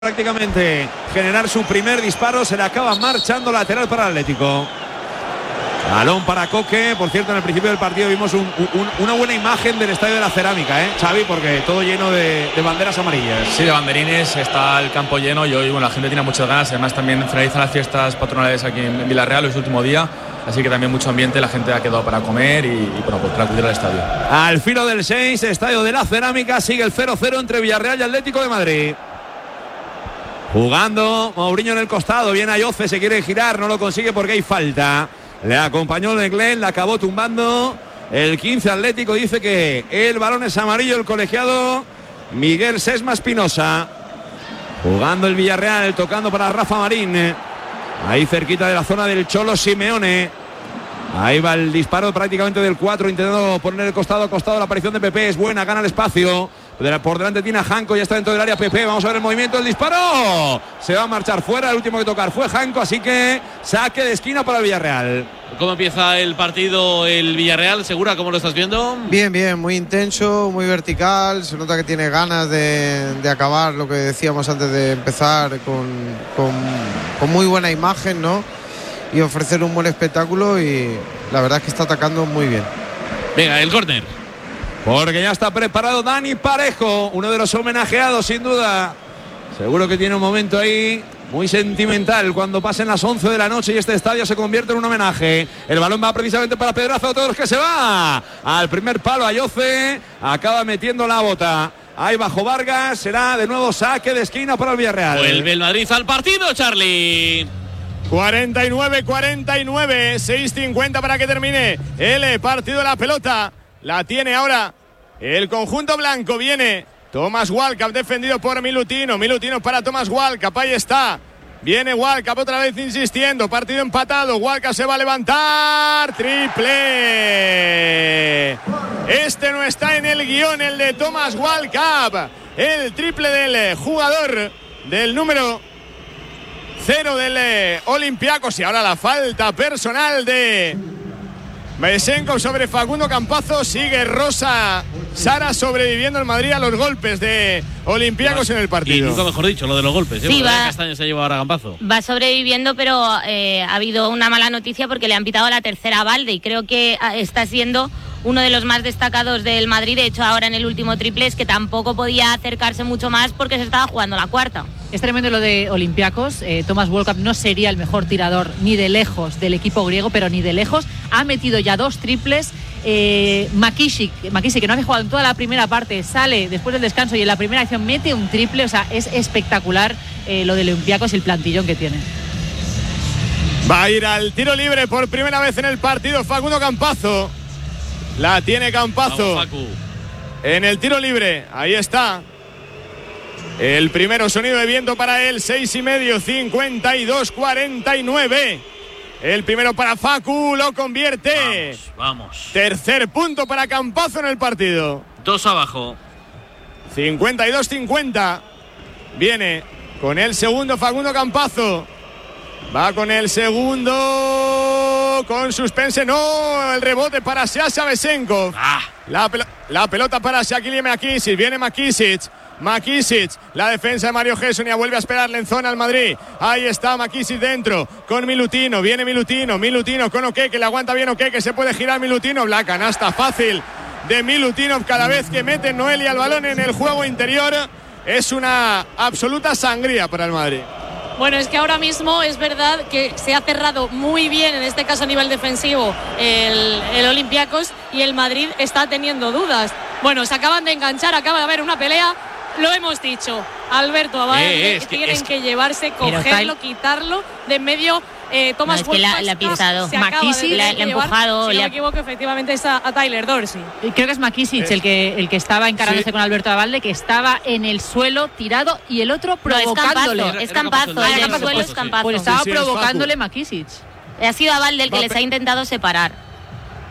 prácticamente generar su primer disparo, se le acaba marchando lateral para el Atlético. Balón para Coque. Por cierto, en el principio del partido vimos una buena imagen del Estadio de la Cerámica, Xavi, porque todo lleno de banderas amarillas. Sí, de banderines, está el campo lleno y hoy la gente tiene muchas ganas. Además también finalizan las fiestas patronales aquí en Villarreal, hoy es el último día, así que también mucho ambiente, la gente ha quedado para comer y pues para acudir al estadio. Al filo del 6, Estadio de la Cerámica, sigue el 0-0 entre Villarreal y Atlético de Madrid. Jugando Mourinho en el costado, viene Ayoce, se quiere girar, no lo consigue porque hay falta. Le acompañó Lenglen, la acabó tumbando. El 15 Atlético dice que el balón es amarillo, el colegiado Miguel Sesma Espinosa. Jugando el Villarreal, tocando para Rafa Marín. Ahí cerquita de la zona del Cholo Simeone. Ahí va el disparo prácticamente del 4, intentando poner el costado a costado. La aparición de Pepe es buena, gana el espacio. Por delante tiene a Janko, ya está dentro del área Pepe. Vamos a ver el movimiento, el disparo. Se va a marchar fuera, el último que tocar fue Janko, así que saque de esquina para el Villarreal. ¿Cómo empieza el partido el Villarreal? ¿Segura? ¿Cómo lo estás viendo? Bien, bien, muy intenso, muy vertical. Se nota que tiene ganas de acabar, lo que decíamos antes de empezar, con muy buena imagen, ¿no? Y ofrecer un buen espectáculo, y la verdad es que está atacando muy bien. Venga, el córner. Porque ya está preparado Dani Parejo, uno de los homenajeados sin duda. Seguro que tiene un momento ahí muy sentimental cuando pasen las 11 de la noche y este estadio se convierte en un homenaje. El balón va precisamente para Pedraza, todos que se va al primer palo. Ayoce acaba metiendo la bota. Ahí bajo Vargas, será de nuevo saque de esquina para el Villarreal. Vuelve el Madrid al partido, Charlie. 49-49, 6:50 para que termine el partido de la pelota. La tiene ahora el conjunto blanco. Viene Thomas Walkup, defendido por Milutino. Milutino para Thomas Walkup, ahí está. Viene Walkup otra vez insistiendo. Partido empatado. Walkup se va a levantar. Triple. Este no está en el guión, el de Thomas Walkup. El triple del jugador del número 0 del Olympiacos. Y ahora la falta personal de Besenkov sobre Facundo Campazo. Sigue Rosa Sara sobreviviendo el Madrid a los golpes de Olympiacos en el partido. Y nunca mejor dicho, lo de los golpes. Sí, Castaño se lleva ahora Campazo. Va sobreviviendo, pero ha habido una mala noticia porque le han pitado la tercera a Balde y creo que está siendo uno de los más destacados del Madrid. De hecho, ahora en el último triple es que tampoco podía acercarse mucho más porque se estaba jugando la cuarta. Es tremendo lo de Olympiacos. Thomas Walkup no sería el mejor tirador ni de lejos del equipo griego, pero ni de lejos. Ha metido ya 2 triples. Makisic, que no había jugado en toda la primera parte, sale después del descanso y en la primera acción mete un triple. O sea, es espectacular lo de Olympiacos y el plantillón que tiene. Va a ir al tiro libre por primera vez en el partido Facundo Campazo. La tiene Campazo. Vamos, Facu. En el tiro libre, ahí está. El primero, sonido de viento para él, 6:30, 52-49. El primero para Facu, lo convierte. Vamos. Tercer punto para Campazo en el partido. 2 abajo. 52-50. Viene con el segundo Facundo Campazo. Va con el segundo. Con suspense, no. El rebote para Sasha Besenkov. La pelota para Shaquille Makisic. Viene Makisic, la defensa de Mario Gessonia vuelve a esperarle en zona al Madrid. Ahí está Makisic dentro con Milutino. Viene Milutino con Oke, que le aguanta bien Oke, que se puede girar Milutino. La canasta fácil de Milutino cada vez que mete Noelia el balón en el juego interior. Es una absoluta sangría para el Madrid. Bueno, es que ahora mismo es verdad que se ha cerrado muy bien, en este caso a nivel defensivo, el Olympiacos, y el Madrid está teniendo dudas. Bueno, se acaban de enganchar, acaba de haber una pelea. Lo hemos dicho, Alberto Abad, tienen que llevarse, cogerlo, quitarlo de en medio. Thomas es que la ha pisado. Makisic le ha empujado. Si no me equivoco, efectivamente es a Tyler Dorsey. Creo que es Makisic el que estaba encarándose con Alberto Abalde, que estaba en el suelo tirado y el otro provocándole. Es Campazo, en el suelo es Campazo. Pues estaba provocándole Makisic. Ha sido Abalde el que les ha intentado separar.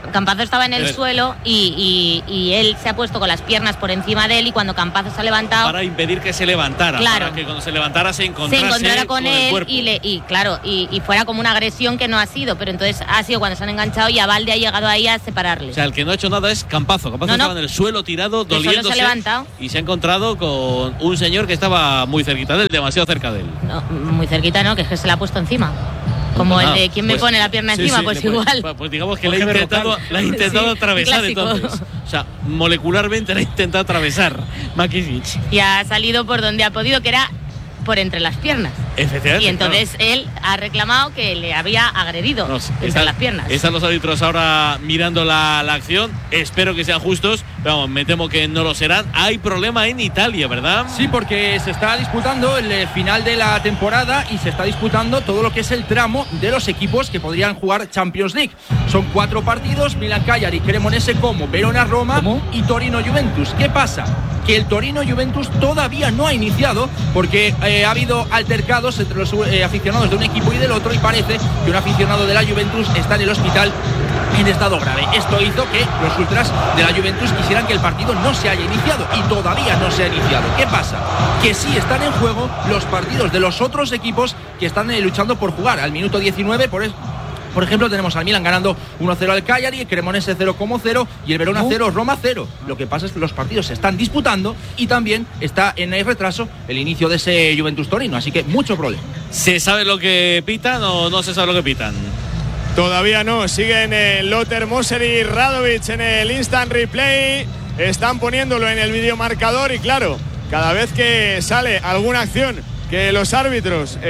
Campazo estaba en el suelo y él se ha puesto con las piernas por encima de él, y cuando Campazo se ha levantado para impedir que se levantara, claro, para que cuando se levantara se encontrara con él y fuera como una agresión que no ha sido, pero entonces ha sido cuando se han enganchado y Abalde ha llegado ahí a separarles. O sea, el que no ha hecho nada es Campazo. Estaba en el suelo tirado, doliéndose, solo se ha levantado y se ha encontrado con un señor que estaba muy cerquita de él, demasiado cerca de él. No, muy cerquita no, que es que se la ha puesto encima. Como el de ¿quién me pone la pierna encima? Pues igual. Pues digamos que la ha intentado atravesar entonces. O sea, molecularmente la ha intentado atravesar Makisic. Y ha salido por donde ha podido, que era por entre las piernas. Efectivamente. Y entonces él ha reclamado que le había agredido entre las piernas. Están los árbitros ahora mirando la acción. Espero que sean justos, pero vamos, me temo que no lo serán. Hay problema en Italia, ¿verdad? Sí, porque se está disputando el final de la temporada y se está disputando todo lo que es el tramo de los equipos que podrían jugar Champions League. Son 4 partidos: Milan-Cagliari, Cremonese Como, Verona-Roma y Torino-Juventus. ¿Qué pasa? Que el Torino-Juventus todavía no ha iniciado porque ha habido altercados entre los aficionados de un equipo y del otro, y parece que un aficionado de la Juventus está en el hospital en estado grave. Esto hizo que los ultras de la Juventus quisieran que el partido no se haya iniciado, y todavía no se ha iniciado. ¿Qué pasa? Que sí están en juego los partidos de los otros equipos que están luchando por jugar. Al minuto 19, por ejemplo, tenemos al Milan ganando 1-0 al Cagliari, el Cremonese 0-0 y el Verona 0, Roma 0. Lo que pasa es que los partidos se están disputando y también está en el retraso el inicio de ese Juventus-Torino, así que mucho problema. ¿Se sabe lo que pitan o no se sabe lo que pitan? Todavía no, siguen Lothar Moser y Radovic en el instant replay. Están poniéndolo en el videomarcador y claro, cada vez que sale alguna acción que los árbitros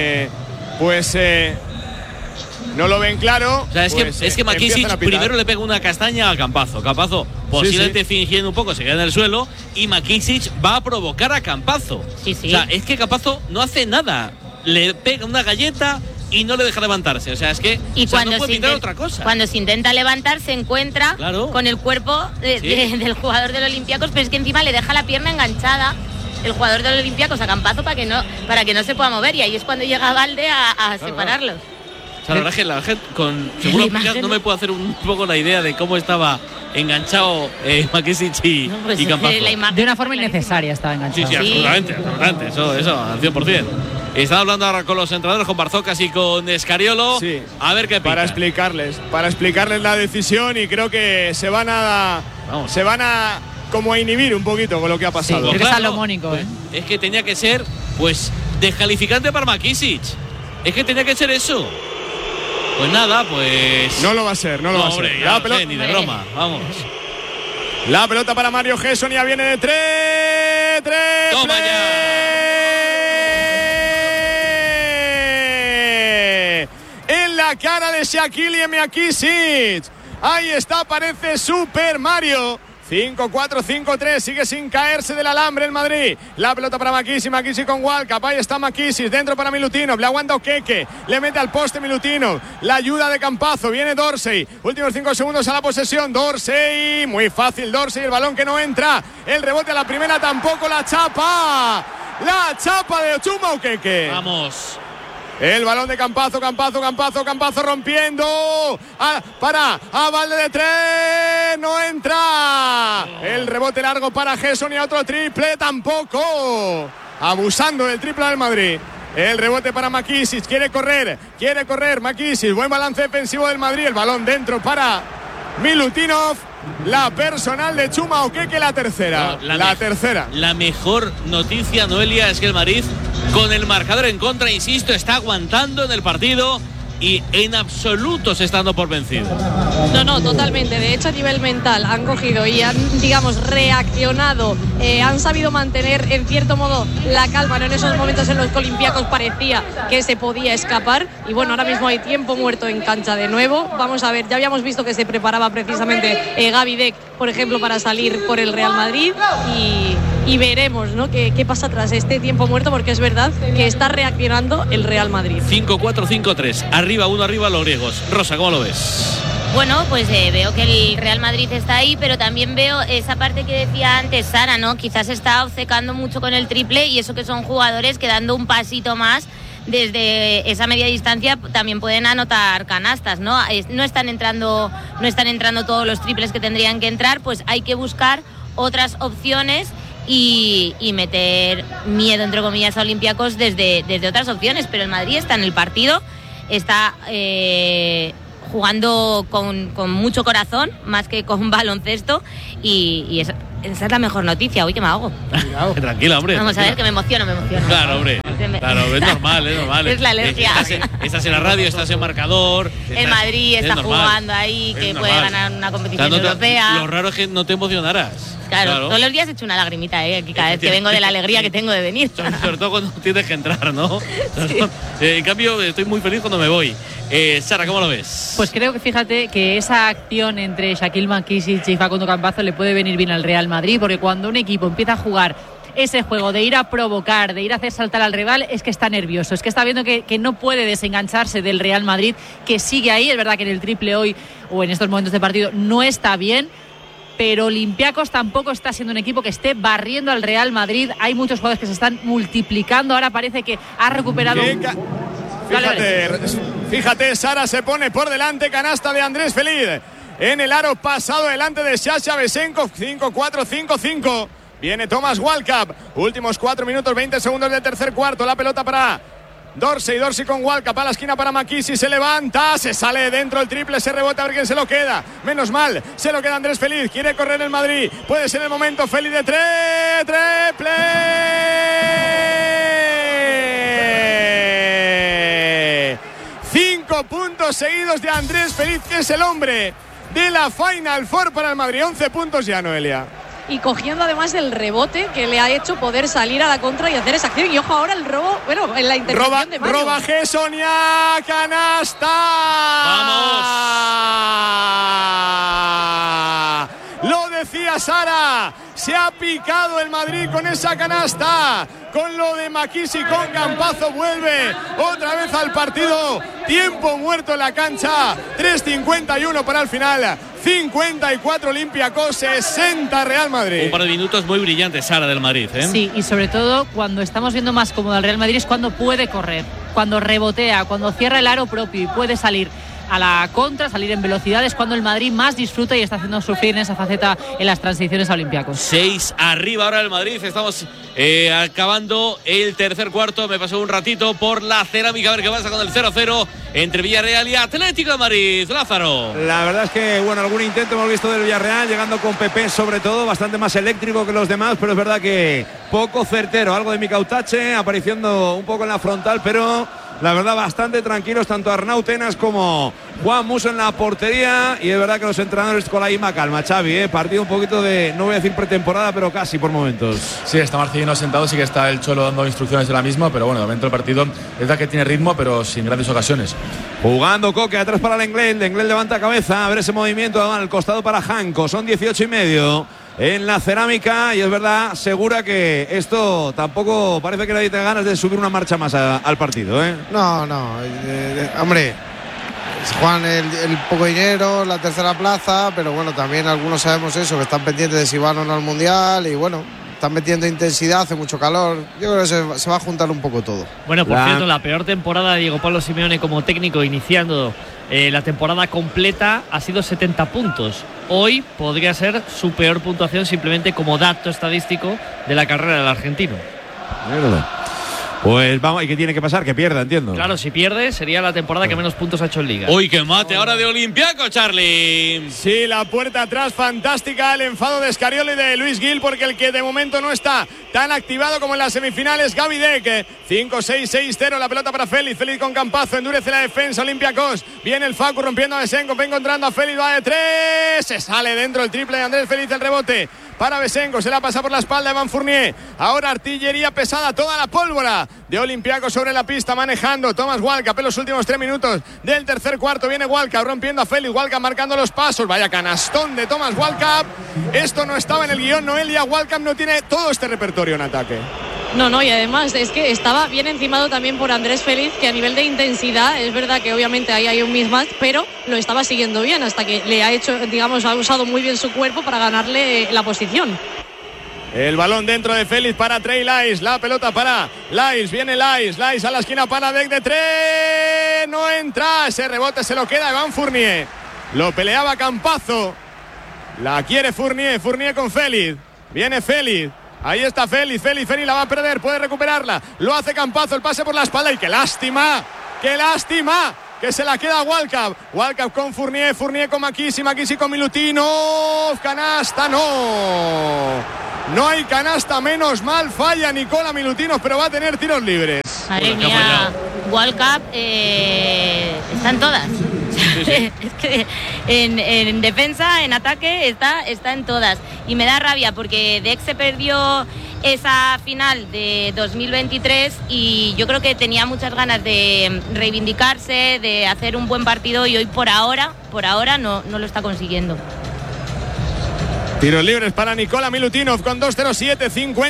no lo ven claro. O sea, es que Makisic primero le pega una castaña a Campazo. Campazo, posiblemente fingiendo un poco, se queda en el suelo y Makisic va a provocar a Campazo. Sí, sí. O sea, es que Campazo no hace nada. Le pega una galleta y no le deja levantarse. O sea, es que cuando no puede pintar otra cosa. Cuando se intenta levantar, se encuentra con el cuerpo del jugador del Olympiacos, pero es que encima le deja la pierna enganchada el jugador del Olympiacos a Campazo para que no se pueda mover, y ahí es cuando llega Abalde a separarlos. O sea, la verdad es que la gente con seguro no me puedo hacer un poco la idea de cómo estaba enganchado Makisic y Campazo. De una forma innecesaria estaba enganchado. Sí, absolutamente. Eso, al 100%. Está hablando ahora con los entrenadores, con Barzocas y con Escariolo. Sí. A ver qué pasa. Para explicarles la decisión, y creo que se van a como a inhibir un poquito con lo que ha pasado. Sí, es salomónico, Es que tenía que ser, descalificante para Makisic. Es que tenía que ser eso. Pues nada, no lo va a ser, no lo va a ser. Hombre, ya no sé, ni de broma, vamos. La pelota para Mario Gesson, ya viene de 3. Toma en la cara de Shaqiri Makisic. Ahí está, parece Super Mario. 5-4, 5-3, sigue sin caerse del alambre el Madrid. La pelota para Makisic con Walcap. Ahí está Makisic, dentro para Milutinov. Le aguanta Okeke, le mete al poste Milutinov. La ayuda de Campazo, viene Dorsey. Últimos 5 segundos a la posesión. Dorsey, muy fácil Dorsey, el balón que no entra. El rebote a la primera tampoco, la chapa de Chuma Okeke. Vamos. El balón de Campazo rompiendo para Abalde de 3, no entra. El rebote largo para Gesson y otro triple, tampoco. Abusando del triple del Madrid. El rebote para Makisic, quiere correr Makisic, buen balance defensivo del Madrid. El balón dentro para Milutinov. La personal de Chuma Okeke, la tercera. Tercera. La mejor noticia, Noelia, es que el Madrid, con el marcador en contra, insisto, está aguantando en el partido y en absoluto se está dando por vencido. No, totalmente. De hecho, a nivel mental han cogido y han, reaccionado, han sabido mantener en cierto modo la calma, ¿no? En esos momentos en los que Olympiacos parecía que se podía escapar. Y bueno, ahora mismo hay tiempo muerto en cancha de nuevo. Vamos a ver, ya habíamos visto que se preparaba precisamente Gavi Deck, por ejemplo, para salir por el Real Madrid, y veremos, ¿no? qué pasa tras este tiempo muerto, porque es verdad que está reaccionando el Real Madrid. 5-4, 5-3. Arriba los griegos. Rosa, ¿cómo lo ves? Bueno, pues veo que el Real Madrid está ahí, pero también veo esa parte que decía antes Sara, ¿no? Quizás está obcecando mucho con el triple, y eso que son jugadores que dando un pasito más desde esa media distancia también pueden anotar canastas, ¿no? No están entrando todos los triples que tendrían que entrar, pues hay que buscar otras opciones y meter miedo, entre comillas, a Olympiacos desde otras opciones. Pero el Madrid está en el partido, está jugando con mucho corazón, más que con baloncesto, y esa es la mejor noticia. Uy, que me hago. Tranquila, hombre. Vamos a ver, que me emociono. Claro, hombre. Claro, es normal. Es la alergia. Estás en la radio, estás en marcador. El Madrid está jugando ahí, que puede ganar una competición europea. Lo raro es que no te emocionaras. Claro, todos los días he hecho una lagrimita, aquí cada vez que vengo de la alegría que tengo de venir. Sobre todo cuando tienes que entrar, ¿no? Sí. En cambio, estoy muy feliz cuando me voy. Sara, ¿cómo lo ves? Pues creo que, fíjate, que esa acción entre Shaquille McKissic y Facundo Campazzo le puede venir bien al Real Madrid, porque cuando un equipo empieza a jugar ese juego de ir a provocar, de ir a hacer saltar al rival, es que está nervioso, es que está viendo que no puede desengancharse del Real Madrid, que sigue ahí. Es verdad que en el triple hoy o en estos momentos de partido no está bien, pero Olympiacos tampoco está siendo un equipo que esté barriendo al Real Madrid. Hay muchos jugadores que se están multiplicando. Ahora parece que ha recuperado... Fíjate, Sara se pone por delante, canasta de Andrés Feliz en el aro pasado, delante de Sasha Besenkov. 5-4, 5-5. Viene Thomas Walkup. Últimos 4 minutos 20 segundos del tercer cuarto. La pelota para Dorsey con Walkup a la esquina para McKissic, se levanta, se sale dentro el triple, se rebota, a ver quién se lo queda. Menos mal, se lo queda Andrés Feliz, quiere correr el Madrid, puede ser el momento. Feliz de triple. 5 puntos seguidos de Andrés Feliz, que es el hombre de la Final Four para el Madrid. 11 puntos ya, Noelia. Y cogiendo además el rebote que le ha hecho poder salir a la contra y hacer esa acción. Y ojo ahora el robo, bueno, en la intervención de Mario. Roba Sonia, canasta. ¡Vamos! Lo decía Sara, se ha picado el Madrid con esa canasta. Con lo de McKissic, con Campazzo, vuelve otra vez al partido. Tiempo muerto en la cancha. 3:51 para el final. 54 Olympiacos, 60 Real Madrid. Un par de minutos muy brillantes, Sara, del Madrid, ¿eh? Sí, y sobre todo cuando estamos viendo más cómodo al Real Madrid es cuando puede correr, cuando rebotea, cuando cierra el aro propio y puede salir a la contra, salir en velocidad. Es cuando el Madrid más disfruta y está haciendo sufrir en esa faceta en las transiciones a Olympiacos. 6 arriba ahora el Madrid. Estamos acabando el tercer cuarto. Me pasó un ratito por la cerámica a ver qué pasa con el 0-0 entre Villarreal y Atlético de Madrid. Lázaro. La verdad es que, bueno, algún intento hemos visto del Villarreal, llegando con Pepe sobre todo, bastante más eléctrico que los demás, pero es verdad que poco certero. Algo de Micautache apareciendo un poco en la frontal, pero la verdad bastante tranquilos tanto Arnau Tenas como Juan Musso en la portería. Y es verdad que los entrenadores con la misma calma, Xavi, partido un poquito de, no voy a decir pretemporada, pero casi por momentos. Sí, está Marcelino sentado, sí que está el Cholo dando instrucciones de la misma, pero bueno, de momento el partido es verdad que tiene ritmo, pero sin grandes ocasiones. Jugando Coque atrás para Lenglet levanta cabeza, a ver ese movimiento al costado para Janko. Son 18:30 en la cerámica y es verdad, Segura, que esto tampoco parece que nadie tenga ganas de subir una marcha más al partido, ¿eh? No, hombre, Juan, el poco dinero, la tercera plaza, pero bueno, también algunos sabemos eso, que están pendientes de si van o no al Mundial y bueno, están metiendo intensidad, hace mucho calor. Yo creo que se va a juntar un poco todo. Bueno, por cierto, la peor temporada de Diego Pablo Simeone como técnico iniciando la temporada completa ha sido 70 puntos. Hoy podría ser su peor puntuación simplemente como dato estadístico de la carrera del argentino. Mierda. Pues vamos, ¿y qué tiene que pasar? Que pierda, entiendo. Claro, si pierde sería la temporada que menos puntos ha hecho en Liga. Uy, qué mate ahora de Olympiacos, Charlie. Sí, la puerta atrás fantástica, el enfado de Escariolo y de Luis Gil, porque el que de momento no está tan activado como en las semifinales, Gaby Deck. 5-6-6-0, la pelota para Félix con Campazzo, endurece la defensa Olympiacos. Viene el Facu rompiendo a Besenkov, encontrando a Félix, va de 3, se sale dentro el triple de Andrés Félix, el rebote para Besenkov, se la pasa por la espalda de Van Fournier. Ahora artillería pesada, toda la pólvora de Olympiacos sobre la pista, manejando Thomas Walkup en los últimos 3 minutos del tercer cuarto. Viene Walkup rompiendo a Félix, Walkup marcando los pasos, vaya canastón de Thomas Walkup. Esto no estaba en el guión, Noelia. Walkup no tiene todo este repertorio en ataque. No, y además es que estaba bien encimado también por Andrés Feliz, que a nivel de intensidad, es verdad que obviamente ahí hay un mismatch, pero lo estaba siguiendo bien hasta que le ha hecho, digamos, ha usado muy bien su cuerpo para ganarle la posición. El balón dentro de Félix para Trey Lyles. La pelota para Lyles. Viene Lyles. Lyles a la esquina para Beck de 3. No entra. Ese rebote se lo queda Evan Fournier. Lo peleaba Campazo. La quiere Fournier. Fournier con Félix. Viene Félix. Ahí está Félix. Félix la va a perder. Puede recuperarla. Lo hace Campazo. El pase por la espalda. Y qué lástima. ¡Qué lástima! Que se la queda Walcap. Walcap con Fournier. Fournier con Makisi. Makisi con Milutinov. Canasta, no. No hay canasta, menos mal. Falla Nikola Milutinov, pero va a tener tiros libres. Madre mía, Walcap están todas. Sí, sí. Es que en defensa, en ataque, está en todas. Y me da rabia porque Dex se perdió esa final de 2023 y yo creo que tenía muchas ganas de reivindicarse, de hacer un buen partido y hoy por ahora no lo está consiguiendo. Tiros libres para Nikola Milutinov con 2.07,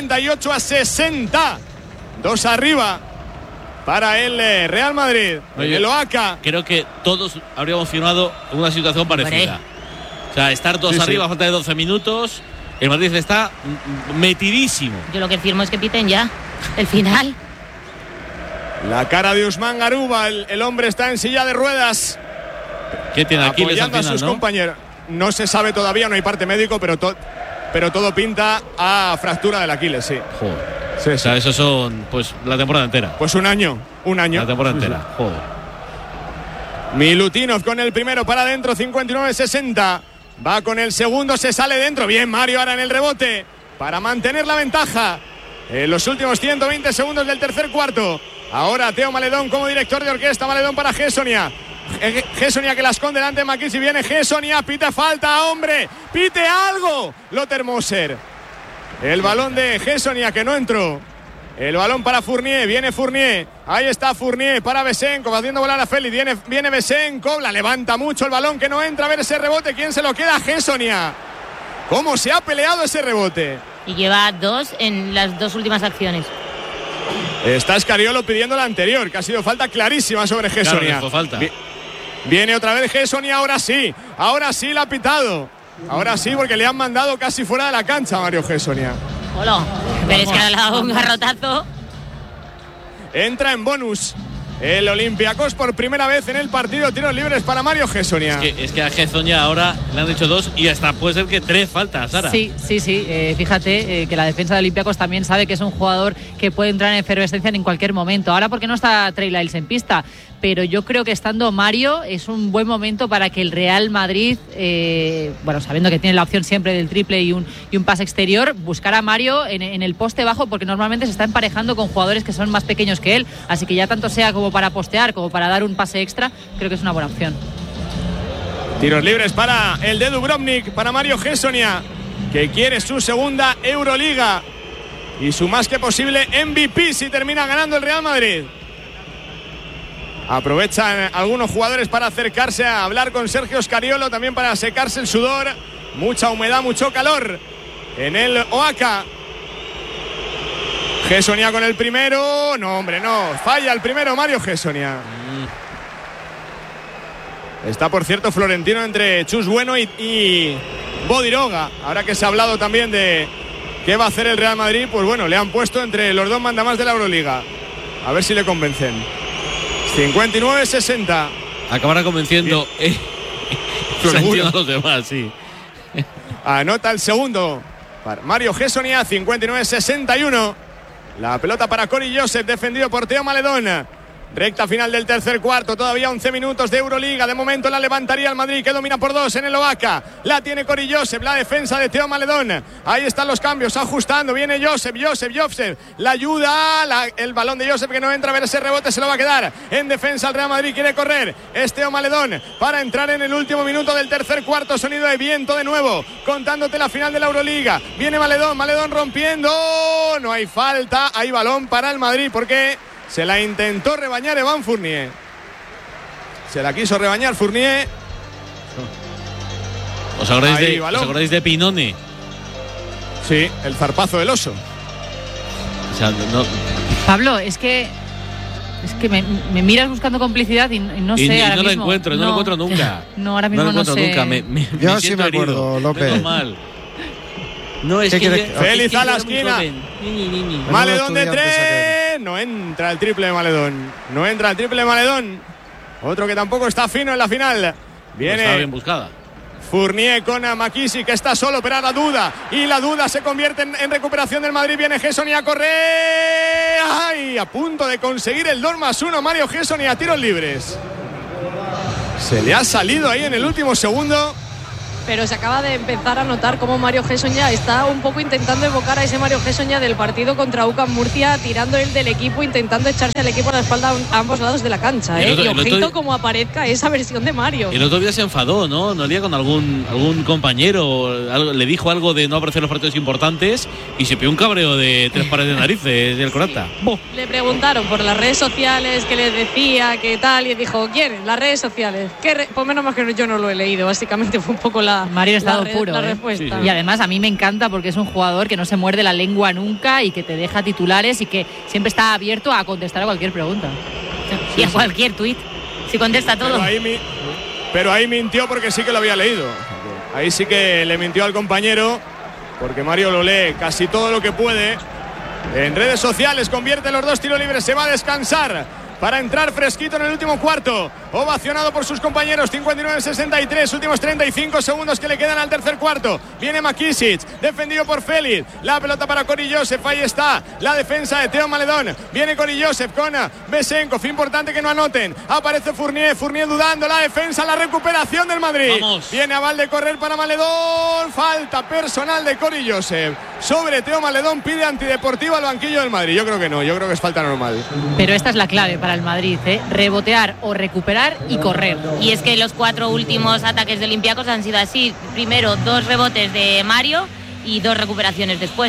58-60. 2 arriba para el Real Madrid. Oye, el Oaca. Creo que todos habríamos firmado una situación parecida. O sea, estar 2 arriba a falta de 12 minutos. El Madrid está metidísimo. Yo lo que firmo es que piten ya el final. La cara de Usman Garuba, el hombre está en silla de ruedas. ¿Qué tiene aquí? Apoyando a sus compañeros. No se sabe todavía, no hay parte médico, pero todo pinta a fractura del Aquiles, sí. Joder. Sí. O sea, eso son pues la temporada entera. Pues un año. La temporada entera. Joder. Milutinov con el primero para adentro, 59-60. Va con el segundo, se sale dentro. Bien, Mario ahora en el rebote para mantener la ventaja en los últimos 120 segundos del tercer cuarto. Ahora Teo Maledón como director de orquesta. Maledón para Gessonia. Gessonia que la esconde delante de Makisi. Viene Gessonia, pita falta, hombre. Pite algo. Lothar Moser. El balón de Gessonia que no entró. El balón para Fournier, viene Fournier. Ahí está Fournier para Besenkov haciendo volar a Félix. Viene Besenkov, la levanta mucho el balón que no entra. A ver ese rebote, ¿quién se lo queda? Gessonia. ¿Cómo se ha peleado ese rebote? Y lleva 2 en las 2 últimas acciones. Está Scariolo pidiendo la anterior, que ha sido falta clarísima sobre Gessonia. Claro, falta. Viene otra vez Gessonia, ahora sí la ha pitado. Ahora sí, porque le han mandado casi fuera de la cancha a Mario Gessonia. Hola, pero es que le ha dado un garrotazo. Entra en bonus el Olympiacos por primera vez en el partido. Tiros libres para Mario Gessonia. Es que a Gessonia ahora le han hecho 2 y hasta puede ser que 3 faltas, Sara. Sí. Fíjate que la defensa de Olympiacos también sabe que es un jugador que puede entrar en efervescencia en cualquier momento. Ahora porque no está Trey Lyles en pista, pero yo creo que estando Mario es un buen momento para que el Real Madrid, sabiendo que tiene la opción siempre del triple y un pase exterior, buscar a Mario en el poste bajo, porque normalmente se está emparejando con jugadores que son más pequeños que él, así que ya tanto sea como para postear como para dar un pase extra, creo que es una buena opción. Tiros libres para el de Dubrovnik, para Mario Gessonia, que quiere su segunda Euroliga y su más que posible MVP si termina ganando el Real Madrid. Aprovechan algunos jugadores para acercarse a hablar con Sergio Scariolo, también para secarse el sudor. Mucha humedad, mucho calor en el Oaca. Gessonia con el primero. No, hombre, no. Falla el primero Mario Gessonia. Está, por cierto, Florentino entre Chus Bueno y Bodiroga. Ahora que se ha hablado también de qué va a hacer el Real Madrid, pues bueno, le han puesto entre los 2 mandamás de la Euroliga. A ver si le convencen. 59-60. Acabará convenciendo a los demás, sí. Anota el segundo para Mario Gessonia, 59-61. La pelota para Cory Joseph, defendido por Teo Maledón. Recta final del tercer cuarto, todavía 11 minutos de Euroliga. De momento la levantaría el Madrid, que domina por 2 en el Oaca. La tiene Cory Joseph, la defensa de Teo Maledón. Ahí están los cambios, ajustando. Viene Joseph. La ayuda, el balón de Joseph que no entra. A ver ese rebote, se lo va a quedar. En defensa el Real Madrid, quiere correr. Es Teo Maledón para entrar en el último minuto del tercer cuarto. Sonido de viento de nuevo, contándote la final de la Euroliga. Viene Maledón rompiendo. No hay falta, hay balón para el Madrid, porque se la intentó rebañar Evan Fournier. Se la quiso rebañar Fournier. ¿Os acordáis de Pinone? Sí, el zarpazo del oso. O sea, no. Pablo, es que me miras buscando complicidad y no sé. Y no lo encuentro, no lo encuentro nunca. No, ahora mismo no sé. Yo sí me acuerdo, López. Mal. No es que Félix a la esquina. Maledón de 3. No entra el triple de Maledón. Otro que tampoco está fino en la final. Viene. Está bien buscada. Fournier con McKissick, que está solo, pero la duda. Y la duda se convierte en recuperación del Madrid. Viene Gessoni a correr. ¡Ay! A punto de conseguir el 2+1 Mario Gessoni a tiros libres. Se le ha salido ahí en el último segundo. Pero se acaba de empezar a notar cómo Mario Gessoña está un poco intentando evocar a ese Mario Gessoña del partido contra UCAM Murcia, tirando él del equipo, intentando echarse al equipo a la espalda a ambos lados de la cancha. Y ojito como aparezca esa versión de Mario. El otro día se enfadó, ¿no? No lía con algún compañero, le dijo algo de no aparecer en los partidos importantes y se pegó un cabreo de 3 pares de narices del croata. Le preguntaron por las redes sociales, qué les decía, qué tal, y dijo, ¿quién? Las redes sociales. Pues menos mal que yo no lo he leído, básicamente fue un poco Mario estado puro, la respuesta. Y además a mí me encanta porque es un jugador que no se muerde la lengua nunca y que te deja titulares y que siempre está abierto a contestar a cualquier pregunta. Y a cualquier tuit. Si contesta todo. Pero ahí mintió porque sí que lo había leído. Ahí sí que le mintió al compañero, porque Mario lo lee casi todo lo que puede. En redes sociales convierte los 2 tiros libres, se va a descansar para entrar fresquito en el último cuarto. Ovacionado por sus compañeros. 59-63, últimos 35 segundos que le quedan al tercer cuarto. Viene McKissick, defendido por Félix. La pelota para Cory Joseph, ahí está la defensa de Theo Maledón. Viene Cory Joseph con Besenkov, importante que no anoten. Aparece Fournier dudando, la defensa, la recuperación del Madrid. Vamos. Viene a Val de correr para Maledón. Falta personal de Cory Joseph sobre Theo Maledón. Pide antideportivo al banquillo del Madrid. Yo creo que no, yo creo que es falta normal. Pero esta es la clave para el Madrid, rebotear o recuperar y correr. Y es que los 4 últimos ataques de Olympiacos han sido así. Primero 2 rebotes de Mario y 2 recuperaciones después.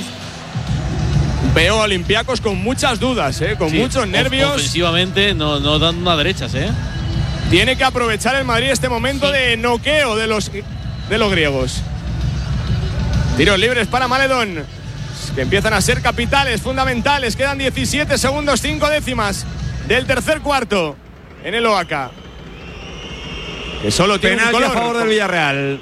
Veo a Olympiacos con muchas dudas, con muchos nervios. Ofensivamente no dan una derechas, Tiene que aprovechar el Madrid este momento de noqueo de los griegos. Tiros libres para Maledón, que empiezan a ser capitales, fundamentales. Quedan 17 segundos, 5 décimas del tercer cuarto en el OAK, que solo tiene penalti un color a favor del Villarreal.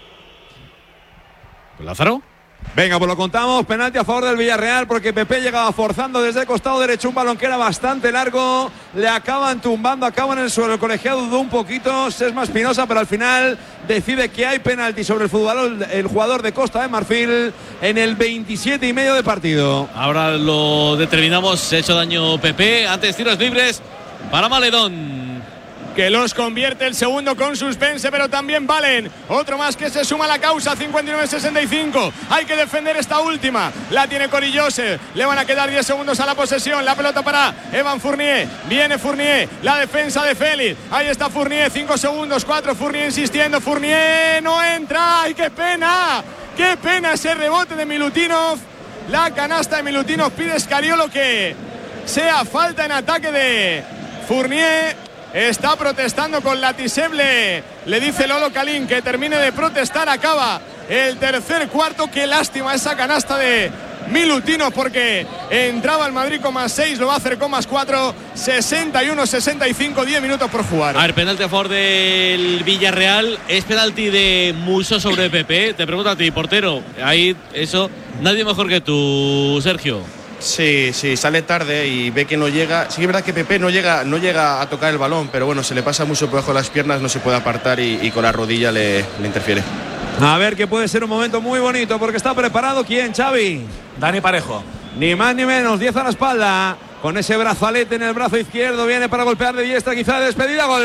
¿Lázaro? Venga, pues lo contamos. Penalti a favor del Villarreal porque Pepe llegaba forzando desde el costado derecho un balón que era bastante largo. Le acaban tumbando, acaban en el suelo. El colegiado dudó un poquito, Sesma Espinosa, pero al final decide que hay penalti sobre el jugador de Costa de Marfil en el 27,5 de partido. Ahora lo determinamos. Se ha hecho daño Pepe. Antes tiros libres para Maledón, que los convierte el segundo con suspense, pero también valen. Otro más que se suma a la causa. 59-65. Hay que defender esta última. La tiene Cory Joseph. Le van a quedar 10 segundos a la posesión. La pelota para Evan Fournier. Viene Fournier. La defensa de Félix. Ahí está Fournier. 5 segundos. 4. Fournier insistiendo. Fournier no entra. ¡Ay, qué pena! ¡Qué pena ese rebote de Milutinov! La canasta de Milutinov. Pide Scariolo que sea falta en ataque de Fournier. Está protestando con Latiseble. Le dice Lolo Kalin que termine de protestar. Acaba el tercer cuarto. Qué lástima esa canasta de Milutinov, porque entraba el Madrid con +6, lo va a hacer con +4. 61-65, 10 minutos por jugar. A ver, penalti a favor del Villarreal. ¿Es penalti de Musso sobre Pepe? Te pregunto a ti, portero. Ahí, eso, nadie mejor que tú, Sergio. Sí, sale tarde y ve que no llega. Sí que es verdad que Pepe no llega a tocar el balón, pero bueno, se le pasa mucho por debajo de las piernas, no se puede apartar y con la rodilla le interfiere. A ver, que puede ser un momento muy bonito porque está preparado. ¿Quién, Xavi? Dani Parejo. Ni más ni menos, 10 a la espalda. Con ese brazalete en el brazo izquierdo, viene para golpear de diestra, quizá de despedida. Gol.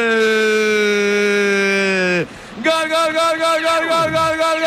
Gol, gol, gol, gol, gol, gol, gol, gol,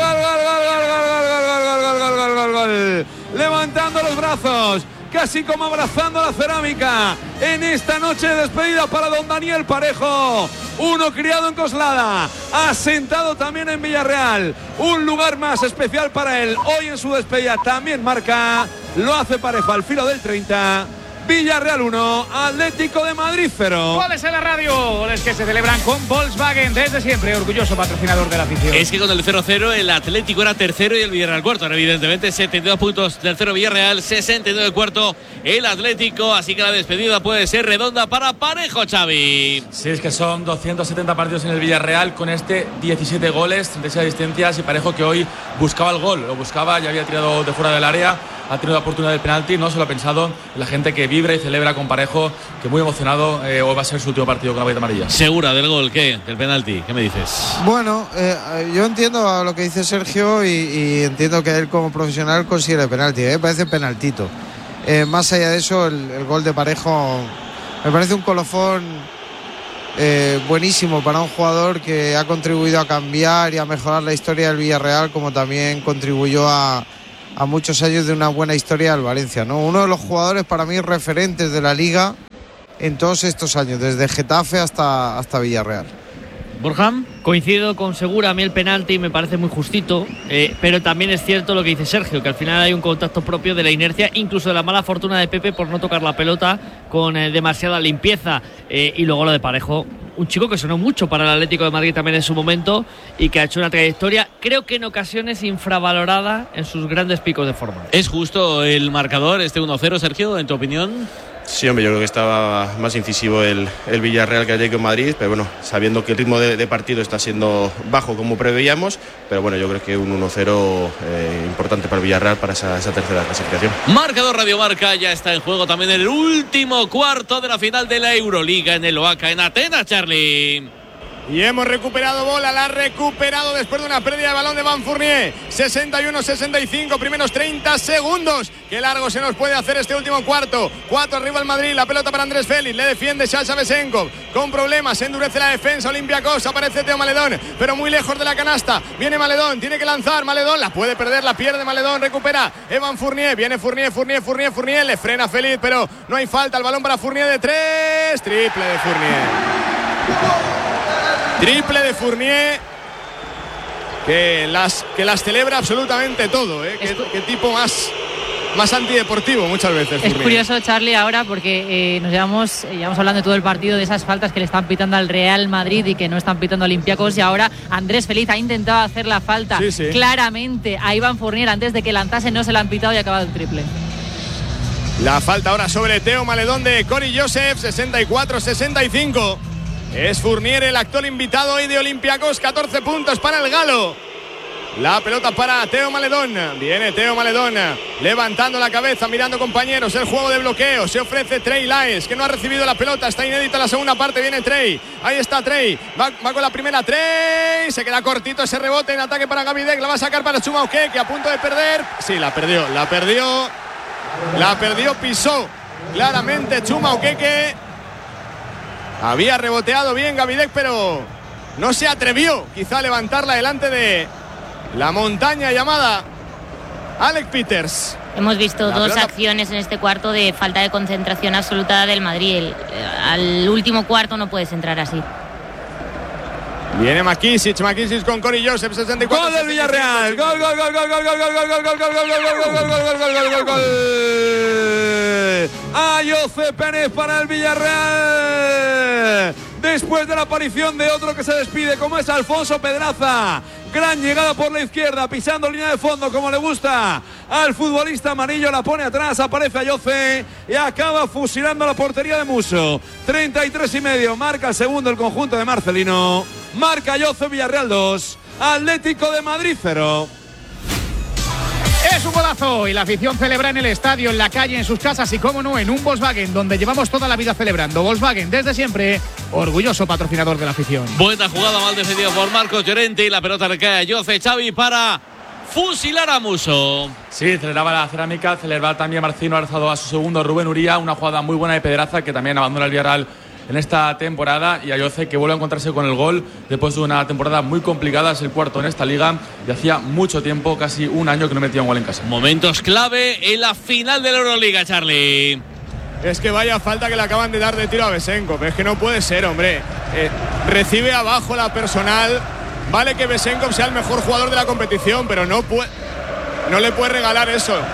gol, gol. Levantando los brazos, casi como abrazando la cerámica en esta noche de despedida para don Daniel Parejo. Uno criado en Coslada, asentado también en Villarreal. Un lugar más especial para él. Hoy en su despedida también marca. Lo hace Parejo al filo del 30. Villarreal 1, Atlético de Madrid 0. Goles en la radio, goles que se celebran con Volkswagen desde siempre, orgulloso patrocinador de la afición. Es que con el 0-0 el Atlético era tercero y el Villarreal cuarto. Ahora, evidentemente, 72 puntos tercero Villarreal, 69 cuarto el Atlético. Así que la despedida puede ser redonda para Parejo, Xavi. Sí, es que son 270 partidos en el Villarreal con 17 goles, 36 asistencias y Parejo que hoy buscaba el gol, lo buscaba, ya había tirado de fuera del área, ha tenido la oportunidad del penalti, no se lo ha pensado. La gente que vibra y celebra con Parejo, que muy emocionado, hoy va a ser su último partido con la Baita Amarilla. ¿Segura del gol? ¿Qué? ¿Del penalti? ¿Qué me dices? Bueno, yo entiendo lo que dice Sergio y entiendo que él como profesional considera el penalti, parece penaltito. Más allá de eso, el gol de Parejo me parece un colofón buenísimo para un jugador que ha contribuido a cambiar y a mejorar la historia del Villarreal, como también contribuyó a muchos años de una buena historia del Valencia, ¿no? Uno de los jugadores para mí referentes de la Liga en todos estos años, desde Getafe hasta Villarreal. Borja, coincido con Segura, a mí el penalti me parece muy justito, pero también es cierto lo que dice Sergio, que al final hay un contacto propio de la inercia, incluso de la mala fortuna de Pepe por no tocar la pelota con demasiada limpieza, y luego lo de Parejo, un chico que sonó mucho para el Atlético de Madrid también en su momento y que ha hecho una trayectoria, creo que en ocasiones infravalorada en sus grandes picos de forma. ¿Es justo el marcador, este 1-0, Sergio, en tu opinión? Sí, hombre, yo creo que estaba más incisivo el Villarreal que el Atlético de Madrid, pero bueno, sabiendo que el ritmo de partido está siendo bajo como preveíamos, pero bueno, yo creo que un 1-0 importante para el Villarreal para esa tercera clasificación. Marcador Radio Marca, ya está en juego también el último cuarto de la final de la Euroliga en el Oaca, en Atenas, Charlie. Y hemos recuperado bola, la ha recuperado después de una pérdida de balón de Van Fournier. 61-65, primeros 30 segundos. Qué largo se nos puede hacer este último cuarto. 4 arriba el Madrid, la pelota para Andrés Félix. Le defiende Sasha Vesenkov. Con problemas, endurece la defensa Olympiacos. Aparece Teo Maledón, pero muy lejos de la canasta. Viene Maledón, tiene que lanzar. Maledón la puede perder, la pierde Maledón. Recupera Evan Fournier. Viene Fournier. Le frena Félix, pero no hay falta. El balón para Fournier de 3. Triple de Fournier. Triple de Fournier, que las celebra absolutamente todo, ¿eh? Qué tipo más antideportivo muchas veces. Es Fournier. curioso, Charlie, ahora porque nos llevamos hablando de todo el partido de esas faltas que le están pitando al Real Madrid y que no están pitando a Olympiacos, y ahora Andrés Félix ha intentado hacer la falta claramente a Iván Fournier antes de que lanzase, no se la han pitado y ha acabado el triple. La falta ahora sobre Teo Maledón de Cory Joseph, 64-65. Es Fournier el actual invitado hoy de Olympiacos, 14 puntos para el galo. La pelota para Teo Maledón. Viene Teo Maledón levantando la cabeza, mirando compañeros. El juego de bloqueo. Se ofrece Trey Lyles, que no ha recibido la pelota. Está inédita la segunda parte. Viene Trey. Ahí está Trey. Va con la primera Trey. Se queda cortito ese rebote en ataque para Gavidec. La va a sacar para Chuma Okeke, que a punto de perder. Sí, la perdió. Pisó claramente Chuma Okeke. Había reboteado bien Gavidec, pero no se atrevió quizá a levantarla delante de la montaña llamada Alec Peters. Hemos visto dos acciones en este cuarto de falta de concentración absoluta del Madrid. Al último cuarto no puedes entrar así. Viene Makisic con Cory Joseph, 64. Gol del Villarreal. Gol. Ayoce Pérez para el Villarreal. Después de la aparición de otro que se despide, como es Alfonso Pedraza. Gran llegada por la izquierda, pisando línea de fondo como le gusta al futbolista amarillo. La pone atrás, aparece Ayoce y acaba fusilando la portería de Musso. 33,5, marca el segundo el conjunto de Marcelino. Marca Ayoce, Villarreal 2, Atlético de Madrid 0. Es un golazo y la afición celebra en el estadio, en la calle, en sus casas y, cómo no, en un Volkswagen, donde llevamos toda la vida celebrando. Volkswagen, desde siempre, orgulloso patrocinador de la afición. Buena jugada, mal defendida por Marcos Llorente, y la pelota recae a Ayoce, Xavi, para fusilar a Musso. Sí, celebraba la cerámica, celebraba también Marcino Arzado a su segundo, Rubén Uría, una jugada muy buena de Pedraza, que también abandona el Villarreal en esta temporada, y Ayoce, que vuelve a encontrarse con el gol después de una temporada muy complicada. Es el cuarto en esta liga y hacía mucho tiempo, casi un año, que no metía un gol en casa. Momentos clave en la final de la Euroliga, Charlie. Es que vaya falta que le acaban de dar de tiro a Vesenkov. Es que no puede ser, hombre. Recibe abajo la personal. Vale que Vesenkov sea el mejor jugador de la competición, pero no le puede regalar eso.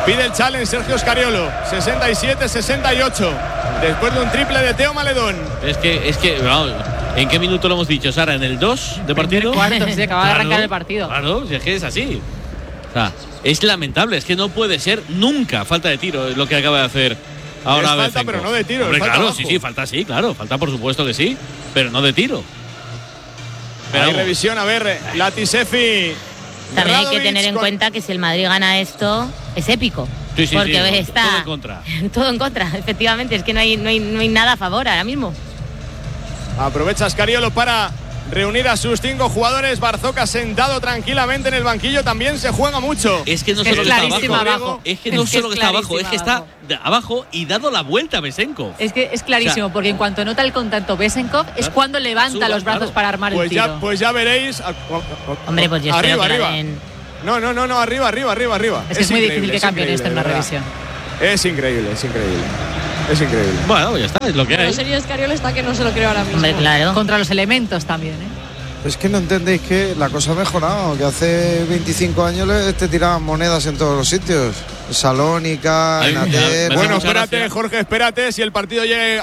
Pide el challenge Sergio Scariolo. 67-68. Después de un triple de Teo Maledón. Es que vamos, ¿en qué minuto lo hemos dicho, Sara? ¿En el 2 de partido? Cuarto, se acaba de arrancar el partido. Claro, si es que es así. O sea, es lamentable, es que no puede ser nunca falta de tiro lo que acaba de hacer ahora Bezenko. Falta, pero no de tiro. Hombre, claro, abajo. sí, falta sí, claro. Falta por supuesto que sí, pero no de tiro. Pero hay revisión, a ver, Latisefi. También hay que tener en cuenta que si el Madrid gana esto, es épico. Sí, porque está todo en contra. Todo en contra, efectivamente. Es que no hay nada a favor ahora mismo. Aprovecha Scariolo para reunir a sus 5 jugadores. Barzoca sentado tranquilamente en el banquillo. También se juega mucho. Es que no solo está abajo. Es que no solo está abajo, es que está abajo y dado la vuelta a Bezenko. Es que es clarísimo, o sea, porque en cuanto nota el contacto Bezenkov es cuando levanta los brazos para armar el tiro. Pues ya veréis. Hombre, pues yo espero que arriba. No, arriba. Es muy difícil que cambien esto en una revisión. Es increíble. Bueno, ya está, es lo que hay. Pero serio, Scariolo está que no se lo creo ahora mismo. Hombre, claro. Contra los elementos también, Es que no entendéis que la cosa ha mejorado, que hace 25 años te tiraban monedas en todos los sitios. Salónica, en Aten. Bueno, espérate, Jorge, espérate, si el partido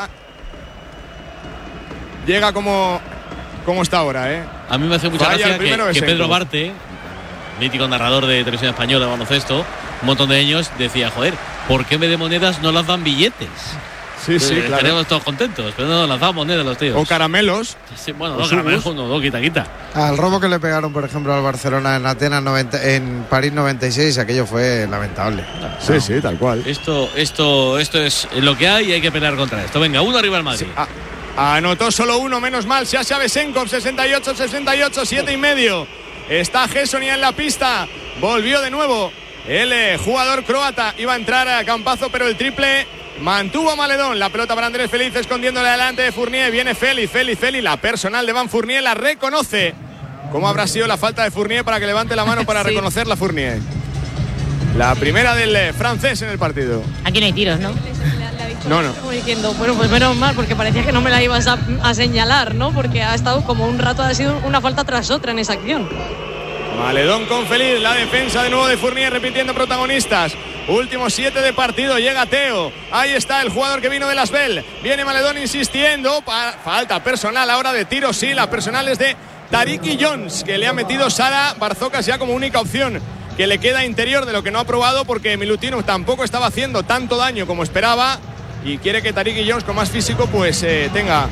llega como está ahora, A mí me hace mucha gracia que Pedro Barte, mítico narrador de televisión española de baloncesto, un montón de años, decía, joder, ¿por qué en vez de monedas no las dan billetes? Sí, claro. Estaremos todos contentos, pero no lanzamos monedas los tíos. O caramelos. Sí, bueno, no caramelos, no, quita. Al robo que le pegaron, por ejemplo, al Barcelona en Atenas en París 96, aquello fue lamentable. Sí, tal cual. Esto es lo que hay y hay que pelear contra esto. Venga, uno arriba al Madrid. Sí, anotó solo uno, menos mal. Sasha Bezenkov, 68-68, 7,5. Está Gessonia en la pista. Volvió de nuevo el jugador croata. Iba a entrar a Campazzo, pero el triple mantuvo a Maledón. La pelota para Andrés Feliz, escondiéndole delante de Fournier. Viene Félix. La personal de Van Fournier la reconoce. ¿Cómo habrá sido la falta de Fournier para que levante la mano para reconocer la Fournier? La primera del francés en el partido. Aquí no hay tiros, ¿no? No. Como diciendo, bueno, pues menos mal, porque parecía que no me la ibas a señalar, ¿no? Porque ha estado como un rato, ha sido una falta tras otra en esa acción. Maledón con Feliz, la defensa de nuevo de Fournier repitiendo protagonistas. Últimos 7 de partido, llega Teo. Ahí está el jugador que vino de Las Bell. Viene Maledón insistiendo. Falta personal ahora de tiro, sí, la personal es de Tariqui Jones, que le ha metido Sara Barzocas ya como única opción que le queda interior, de lo que no ha probado, porque Milutinov tampoco estaba haciendo tanto daño como esperaba y quiere que Tariqui Jones, con más físico, pues tenga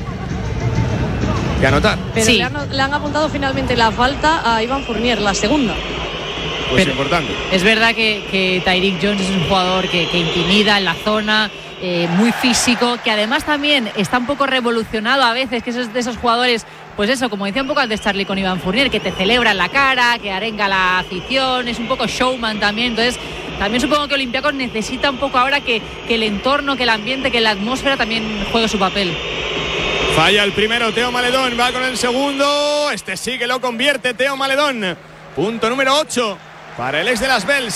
que anotar. Pero sí, le han apuntado finalmente la falta a Ivan Fournier, la segunda. Pues importante. Es verdad que Tariq Jones es un jugador que intimida en la zona, muy físico, que además también está un poco revolucionado a veces, que es de esos jugadores, pues eso, como decía un poco antes Charlie con Ivan Fournier, que te celebra en la cara, que arenga la afición, es un poco showman también. Entonces también supongo que Olympiacos necesita un poco ahora que el entorno, que el ambiente, que la atmósfera también juegue su papel. Falla el primero Teo Maledón, va con el segundo, este sí que lo convierte Teo Maledón. Punto número 8 para el ex de Las Bell,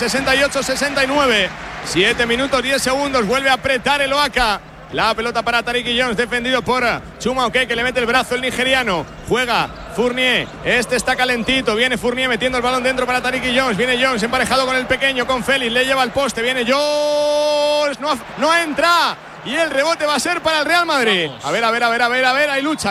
68-69. 7 minutos 10 segundos, vuelve a apretar el Oaka. La pelota para Tariqui Jones, defendido por Chuma Oke, que le mete el brazo el nigeriano. Juega Fournier, este está calentito. Viene Fournier metiendo el balón dentro para Tariqui Jones. Viene Jones emparejado con el pequeño, con Félix, le lleva al poste. Viene Jones, no entra. Y el rebote va a ser para el Real Madrid. A ver, hay lucha.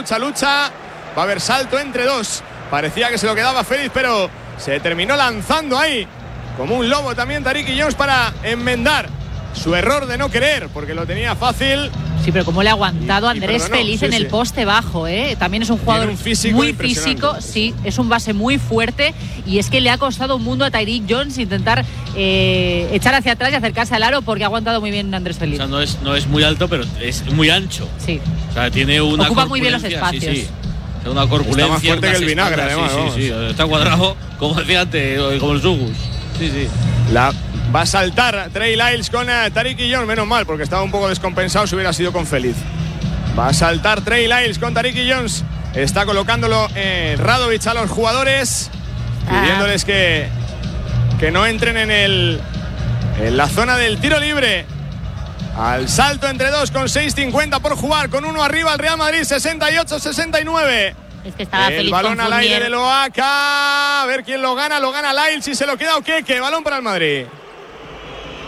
Va a haber salto entre dos. Parecía que se lo quedaba Félix, pero se terminó lanzando ahí como un lobo también Tariqui Jones para enmendar su error de no querer, porque lo tenía fácil. Sí, pero como le ha aguantado Andrés Feliz en el poste bajo, También es un jugador muy físico, sí, es un base muy fuerte, y es que le ha costado un mundo a Tariq Jones intentar echar hacia atrás y acercarse al aro, porque ha aguantado muy bien Andrés Feliz. O sea, no es muy alto, pero es muy ancho. Sí. O sea, tiene una ocupa muy bien los espacios. Sí. Una corpulencia. Está más fuerte que el vinagre, además. Sí. Está cuadrado, como decía antes, como el Sugus. Sí. Va a saltar Trey Lyles con Tariqui Jones, menos mal, porque estaba un poco descompensado si hubiera sido con Feliz. Va a saltar Trey Lyles con Tariqui Jones. Está colocándolo Radovic a los jugadores, pidiéndoles que no entren en la zona del tiro libre. Al salto entre dos con 6:50 por jugar, con uno arriba el Real Madrid, 68-69. Es que estaba el balón al aire de Loaca. A ver quién lo gana Lyles y se lo queda Okeke. Balón para el Madrid.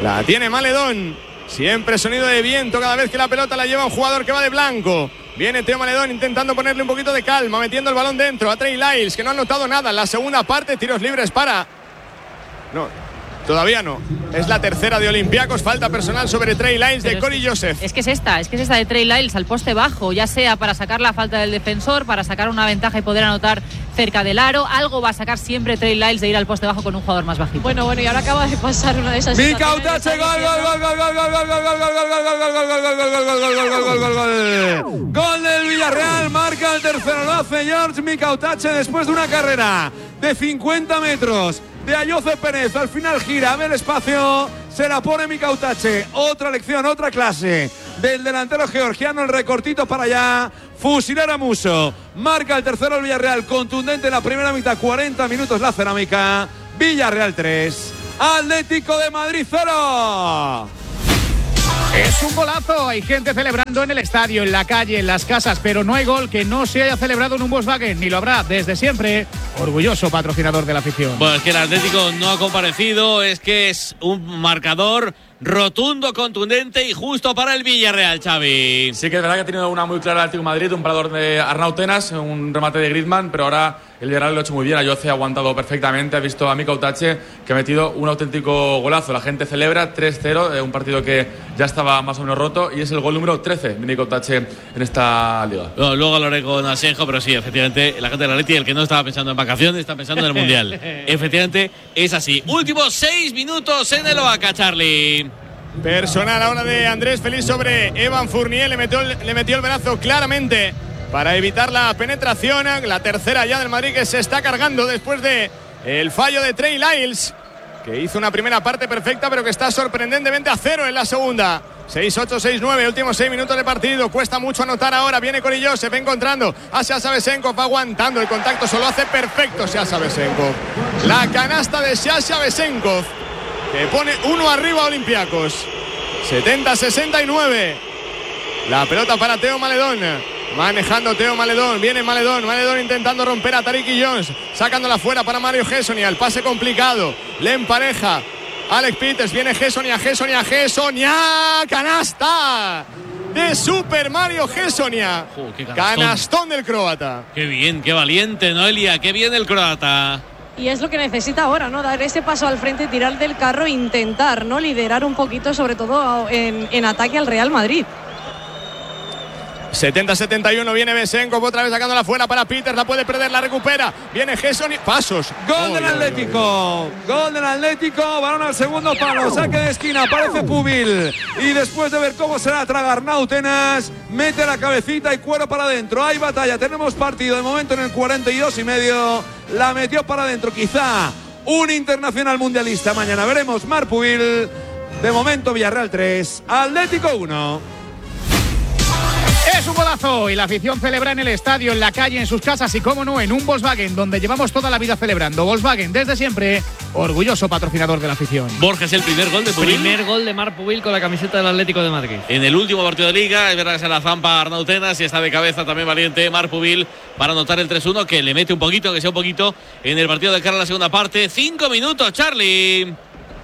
La tiene Maledón. Siempre sonido de viento cada vez que la pelota la lleva un jugador que va de blanco. Viene Teo Maledón intentando ponerle un poquito de calma, metiendo el balón dentro a Trey Lyles, que no ha notado nada en la segunda parte. Tiros libres para... No, todavía no. Es la tercera de Olympiacos. Falta personal sobre Trey Lyles de Corey Joseph. Es que es esta de Trey Lyles al poste bajo, ya sea para sacar la falta del defensor, para sacar una ventaja y poder anotar cerca del aro. Algo va a sacar siempre Trey Lyles de ir al poste bajo con un jugador más bajito. Bueno, y ahora acaba de pasar una de esas situaciones. Mika Utache, gol del Villarreal, marca el tercero, lo hace George Mika Utache después de una carrera de 50 metros de Ayoce Pérez. Al final gira, a ver el espacio, se la pone Mika Utache. Otra lección, otra clase del delantero georgiano, el recortito para allá. Fusilera Muso, marca el tercero el Villarreal, contundente en la primera mitad, 40 minutos la Cerámica. Villarreal 3, Atlético de Madrid 0. Es un golazo, hay gente celebrando en el estadio, en la calle, en las casas, pero no hay gol que no se haya celebrado en un Volkswagen, ni lo habrá desde siempre. Orgulloso patrocinador de la afición. Bueno, es que el Atlético no ha comparecido, es que es un marcador rotundo, contundente y justo para el Villarreal, Xavi. Sí que es verdad que ha tenido una muy clara el Atlético de Madrid, un parador de Arnau Tenas, un remate de Griezmann, pero ahora el Villarreal lo ha hecho muy bien. Ayoce ha aguantado perfectamente, ha visto a Mika Utache que ha metido un auténtico golazo. La gente celebra 3-0, un partido que ya estaba más o menos roto, y es el gol número 13 de Mika Utache en esta liga. No, luego hablaré con Asenjo, pero sí, efectivamente, la gente del Atleti, el que no estaba pensando en vacaciones, está pensando en el Mundial. Efectivamente, es así. Últimos 6 minutos en el Oaca, Charlie. Personal ahora de Andrés Feliz sobre Evan Fournier. Le metió el brazo claramente para evitar la penetración. La tercera ya del Madrid, que se está cargando después de el fallo de Trey Lyles, que hizo una primera parte perfecta, pero que está sorprendentemente a 0 en la segunda. 6-8, 6-9, últimos 6 minutos de partido. Cuesta mucho anotar ahora. Viene Corey Joseph encontrando a Sasha Besenkov, aguantando el contacto. Solo hace perfecto Sasha Besenkov. La canasta de Sasha Besenkov, que pone 1 arriba a Olympiacos. 70-69. La pelota para Teo Maledón. Manejando Teo Maledón. Viene Maledón. Maledón intentando romper a Tariq Jones. Sacándola fuera para Mario Gessonia. El pase complicado. Le empareja Alex Peters. Viene Gessonia. ¡Canasta! De Super Mario Gessonia. Canastón del croata. Qué bien, qué valiente, Noelia. Qué bien el croata. Y es lo que necesita ahora, ¿no? Dar ese paso al frente, tirar del carro e intentar, ¿no? Liderar un poquito, sobre todo en ataque al Real Madrid. 70-71, viene Besenkov otra vez sacándola fuera para Peters, la puede perder, la recupera. Viene Gessonia, pasos. Gol del Atlético, gol del Atlético, balón al segundo palo, saque de esquina, aparece Pubil. Y después de ver cómo se la traga Arnau Tenas, mete la cabecita y cuero para adentro. Hay batalla, tenemos partido de momento en el 42,5. La metió para adentro, quizá un internacional mundialista. Mañana veremos. Marc Pubil. De momento Villarreal 3, Atlético 1. Es un golazo y la afición celebra en el estadio, en la calle, en sus casas y, cómo no, en un Volkswagen, donde llevamos toda la vida celebrando. Volkswagen, desde siempre, orgulloso patrocinador de la afición. Borja, es el primer gol de Pubil. Primer gol de Marc Pubil con la camiseta del Atlético de Madrid. En el último partido de Liga, es verdad que se la zampa Arnau Tenas y está de cabeza también valiente Marc Pubil para anotar el 3-1, que le mete un poquito, que sea un poquito, en el partido de cara a la segunda parte. 5 minutos, Charlie.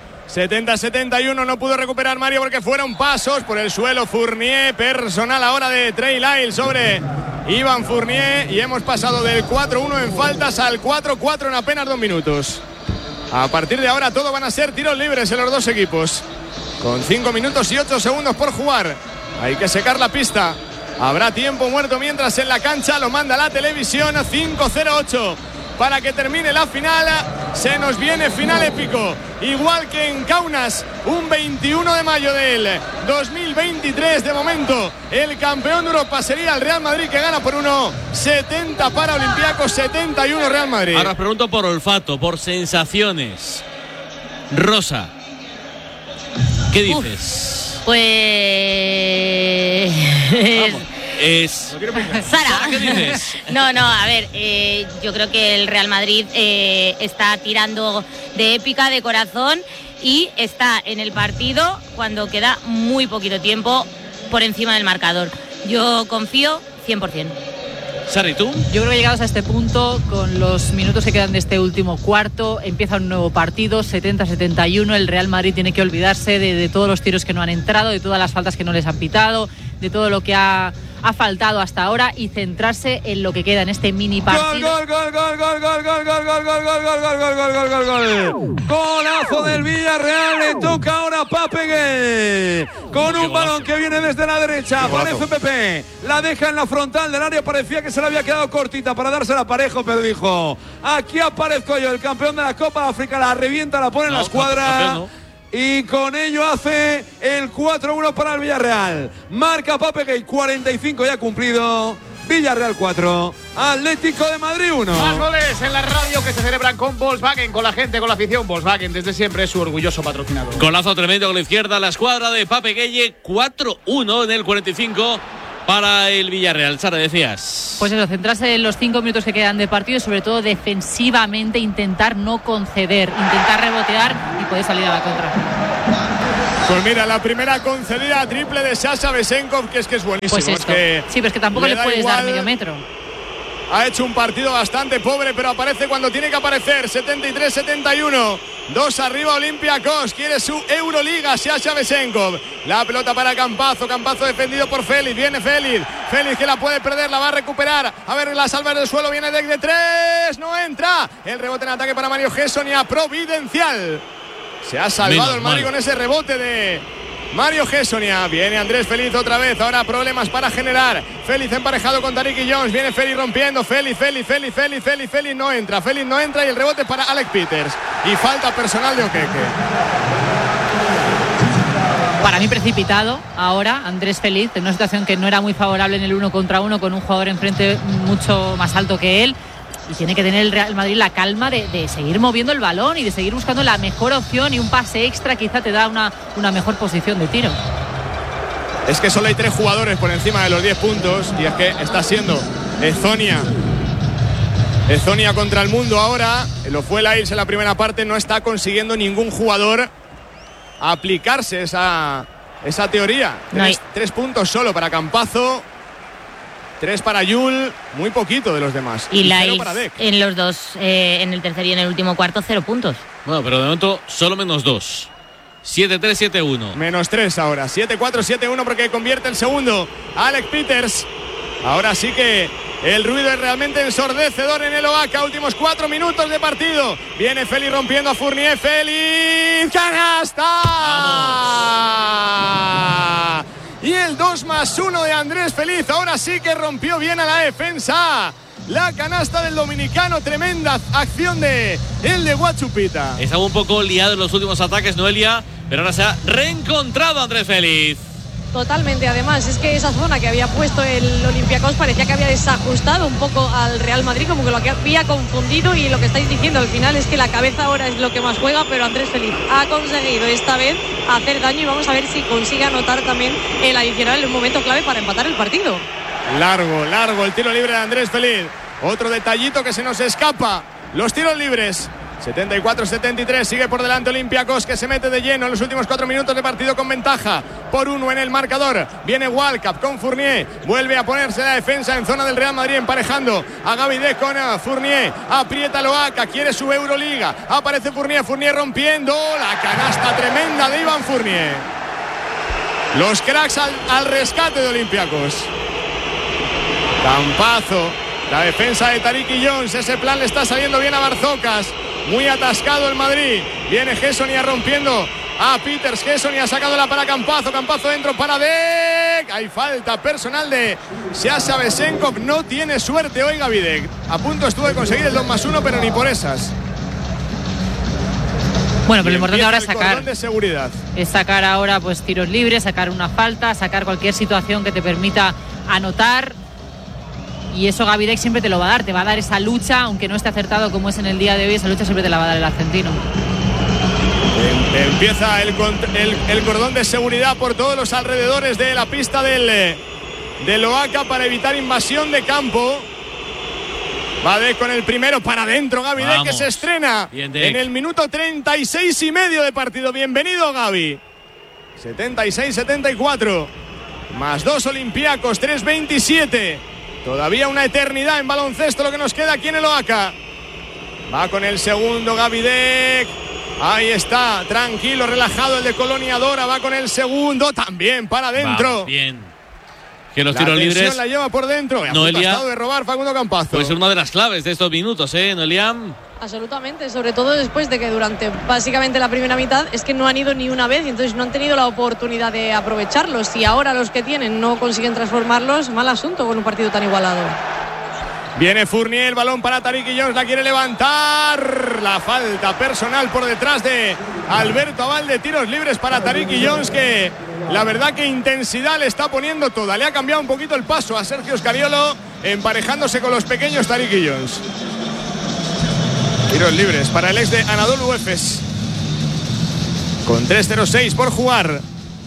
70-71, no pudo recuperar Mario porque fueron pasos por el suelo. Fournier, personal ahora de Trey Lyles sobre Ivan Fournier, y hemos pasado del 4-1 en faltas al 4-4 en apenas 2 minutos. A partir de ahora todo van a ser tiros libres en los dos equipos, con 5 minutos y 8 segundos por jugar. Hay que secar la pista. Habrá tiempo muerto mientras en la cancha, lo manda la televisión. 5-0-8 para que termine la final. Se nos viene final épico, igual que en Kaunas, un 21 de mayo del 2023. De momento el campeón de Europa sería el Real Madrid, que gana por 1-70 para Olympiacos, 71 Real Madrid. Ahora os pregunto por olfato, por sensaciones. Rosa, ¿qué dices? Pues... Vamos. Sara, ¿qué dices? No, a ver, yo creo que el Real Madrid está tirando de épica, de corazón, y está en el partido cuando queda muy poquito tiempo por encima del marcador. Yo confío 100%. Sari, ¿tú? Yo creo que llegados a este punto, con los minutos que quedan de este último cuarto, empieza un nuevo partido, 70-71. El Real Madrid tiene que olvidarse de todos los tiros que no han entrado, de todas las faltas que no les han pitado, de todo lo que ha faltado hasta ahora y centrarse en lo que queda en este mini partido. Golazo del Villarreal, le toca ahora a Pape con un balón que viene desde la derecha. Aparece Pepe, la deja en la frontal del área, parecía que se le había quedado cortita para dársela a Parejo, pero dijo: aquí aparezco yo, el campeón de la Copa de África, la revienta, la pone en la escuadra. Y con ello hace el 4-1 para el Villarreal. Marca Pape Gay, 45 ya cumplido. Villarreal 4, Atlético de Madrid 1. Más goles en la radio que se celebran con Volkswagen, con la gente, con la afición. Volkswagen desde siempre es su orgulloso patrocinador. Golazo tremendo con la izquierda, la escuadra de Pape Gueye, 4-1 en el 45 para el Villarreal. Sara, decías. Pues eso, centrarse en los 5 minutos que quedan de partido y sobre todo defensivamente intentar no conceder, intentar rebotear y poder salir a la contra. Pues mira, la primera concedida triple de Sasha Besenkov, que es buenísimo. Pues esto. Sí, pero es que tampoco le puedes dar medio metro. Ha hecho un partido bastante pobre, pero aparece cuando tiene que aparecer. 73-71. 2 arriba Olympiacos. Quiere su Euroliga, Sasha Besenkov. La pelota para Campazzo. Campazzo defendido por Félix. Viene Félix. Félix que la puede perder, la va a recuperar. A ver, la salva del suelo. Viene de 3. No entra. El rebote en ataque para Mario Gessonia. Providencial. Se ha salvado el Madrid con ese rebote de Mario Gessonia. Viene Andrés Félix otra vez. Ahora problemas para generar. Félix emparejado con Tariq Jones. Viene Félix rompiendo. Félix no entra. Félix no entra y el rebote para Alec Peters. Y falta personal de Okeke. Para mí precipitado ahora Andrés Félix en una situación que no era muy favorable en el 1 contra 1 con un jugador enfrente mucho más alto que él. Y tiene que tener el Real Madrid la calma de seguir moviendo el balón y de seguir buscando la mejor opción, y un pase extra quizá te da una mejor posición de tiro. Es que solo hay 3 jugadores por encima de los 10 puntos y es que está siendo Ezonia contra el mundo ahora. Lo fue la Ilse en la primera parte, no está consiguiendo ningún jugador aplicarse esa teoría. 3 puntos solo para Campazzo. 3 para Yul, muy poquito de los demás. Y la en los dos, en el tercer y en el último cuarto, 0 puntos. Bueno, pero de momento solo -2. 7-3, 7-1. -3 ahora. 7-4, 7-1 porque convierte el segundo. Alec Peters. Ahora sí que el ruido es realmente ensordecedor en el Oaca. Últimos 4 minutos de partido. Viene Félix rompiendo a Fournier. Félix. ¡Canasta! ¡Vamos! Y el 2+1 de Andrés Félix. Ahora sí que rompió bien a la defensa. La canasta del dominicano. Tremenda acción de el de Guachupita. Estaba un poco liado en los últimos ataques, Noelia, pero ahora se ha reencontrado Andrés Félix. Totalmente, además es que esa zona que había puesto el Olympiacos parecía que había desajustado un poco al Real Madrid, como que lo que había confundido, y lo que estáis diciendo al final es que la cabeza ahora es lo que más juega, pero Andrés Félix ha conseguido esta vez hacer daño y vamos a ver si consigue anotar también el adicional en un momento clave para empatar el partido. Largo el tiro libre de Andrés Félix. Otro detallito que se nos escapa. Los tiros libres. 74-73, sigue por delante Olympiacos, que se mete de lleno en los últimos 4 minutos de partido con ventaja por 1 en el marcador. Viene Walcap con Fournier, vuelve a ponerse la defensa en zona del Real Madrid, emparejando a Gavidé con Fournier. Aprieta Loaca, quiere su Euroliga. Aparece Fournier rompiendo la canasta tremenda de Iván Fournier. Los cracks al rescate de Olympiacos. Campazzo, la defensa de Tariq Jones, ese plan le está saliendo bien a Barzocas. Muy atascado el Madrid. Viene Gessonia rompiendo a Peters. Gessonia ha sacado la para Campazzo. Campazzo dentro para Dek. Hay falta personal de Sasha Besenkov. No tiene suerte hoy Gavidek. A punto estuvo de conseguir el 2+1, pero ni por esas. Bueno, pero lo importante ahora es sacar de seguridad. Es sacar ahora pues tiros libres, sacar una falta, sacar cualquier situación que te permita anotar. Y eso Gavidek siempre te lo va a dar, te va a dar esa lucha, aunque no esté acertado como es en el día de hoy, esa lucha siempre te la va a dar el argentino. Empieza el cordón de seguridad por todos los alrededores de la pista del Oaca para evitar invasión de campo. Va Dek con el primero para adentro, Gavidek, que se estrena en el minuto 36,5 de partido. Bienvenido, Gavi. 76-74. +2 Olympiacos, 3-27. Todavía una eternidad en baloncesto lo que nos queda aquí en el Oaca. Va con el segundo Gavidec. Ahí está, tranquilo, relajado el de Colonia Dora. Va con el segundo, también para adentro. Bien. Que los tiros libres la lleva por dentro. Noelia, ha estado de robar Facundo Campazo. Pues es una de las claves de estos minutos, Noelia. Absolutamente, sobre todo después de que durante básicamente la primera mitad es que no han ido ni una vez y entonces no han tenido la oportunidad de aprovecharlos. Y ahora los que tienen no consiguen transformarlos, mal asunto con un partido tan igualado. Viene Fournier, el balón para Tariq Jones, la quiere levantar. La falta personal por detrás de Alberto Abalde. Tiros libres para Tariq Jones, que la verdad que intensidad le está poniendo toda. Le ha cambiado un poquito el paso a Sergio Scariolo, emparejándose con los pequeños Tariq Jones. Tiros libres para el ex de Anadolu Efes, con 3:06 por jugar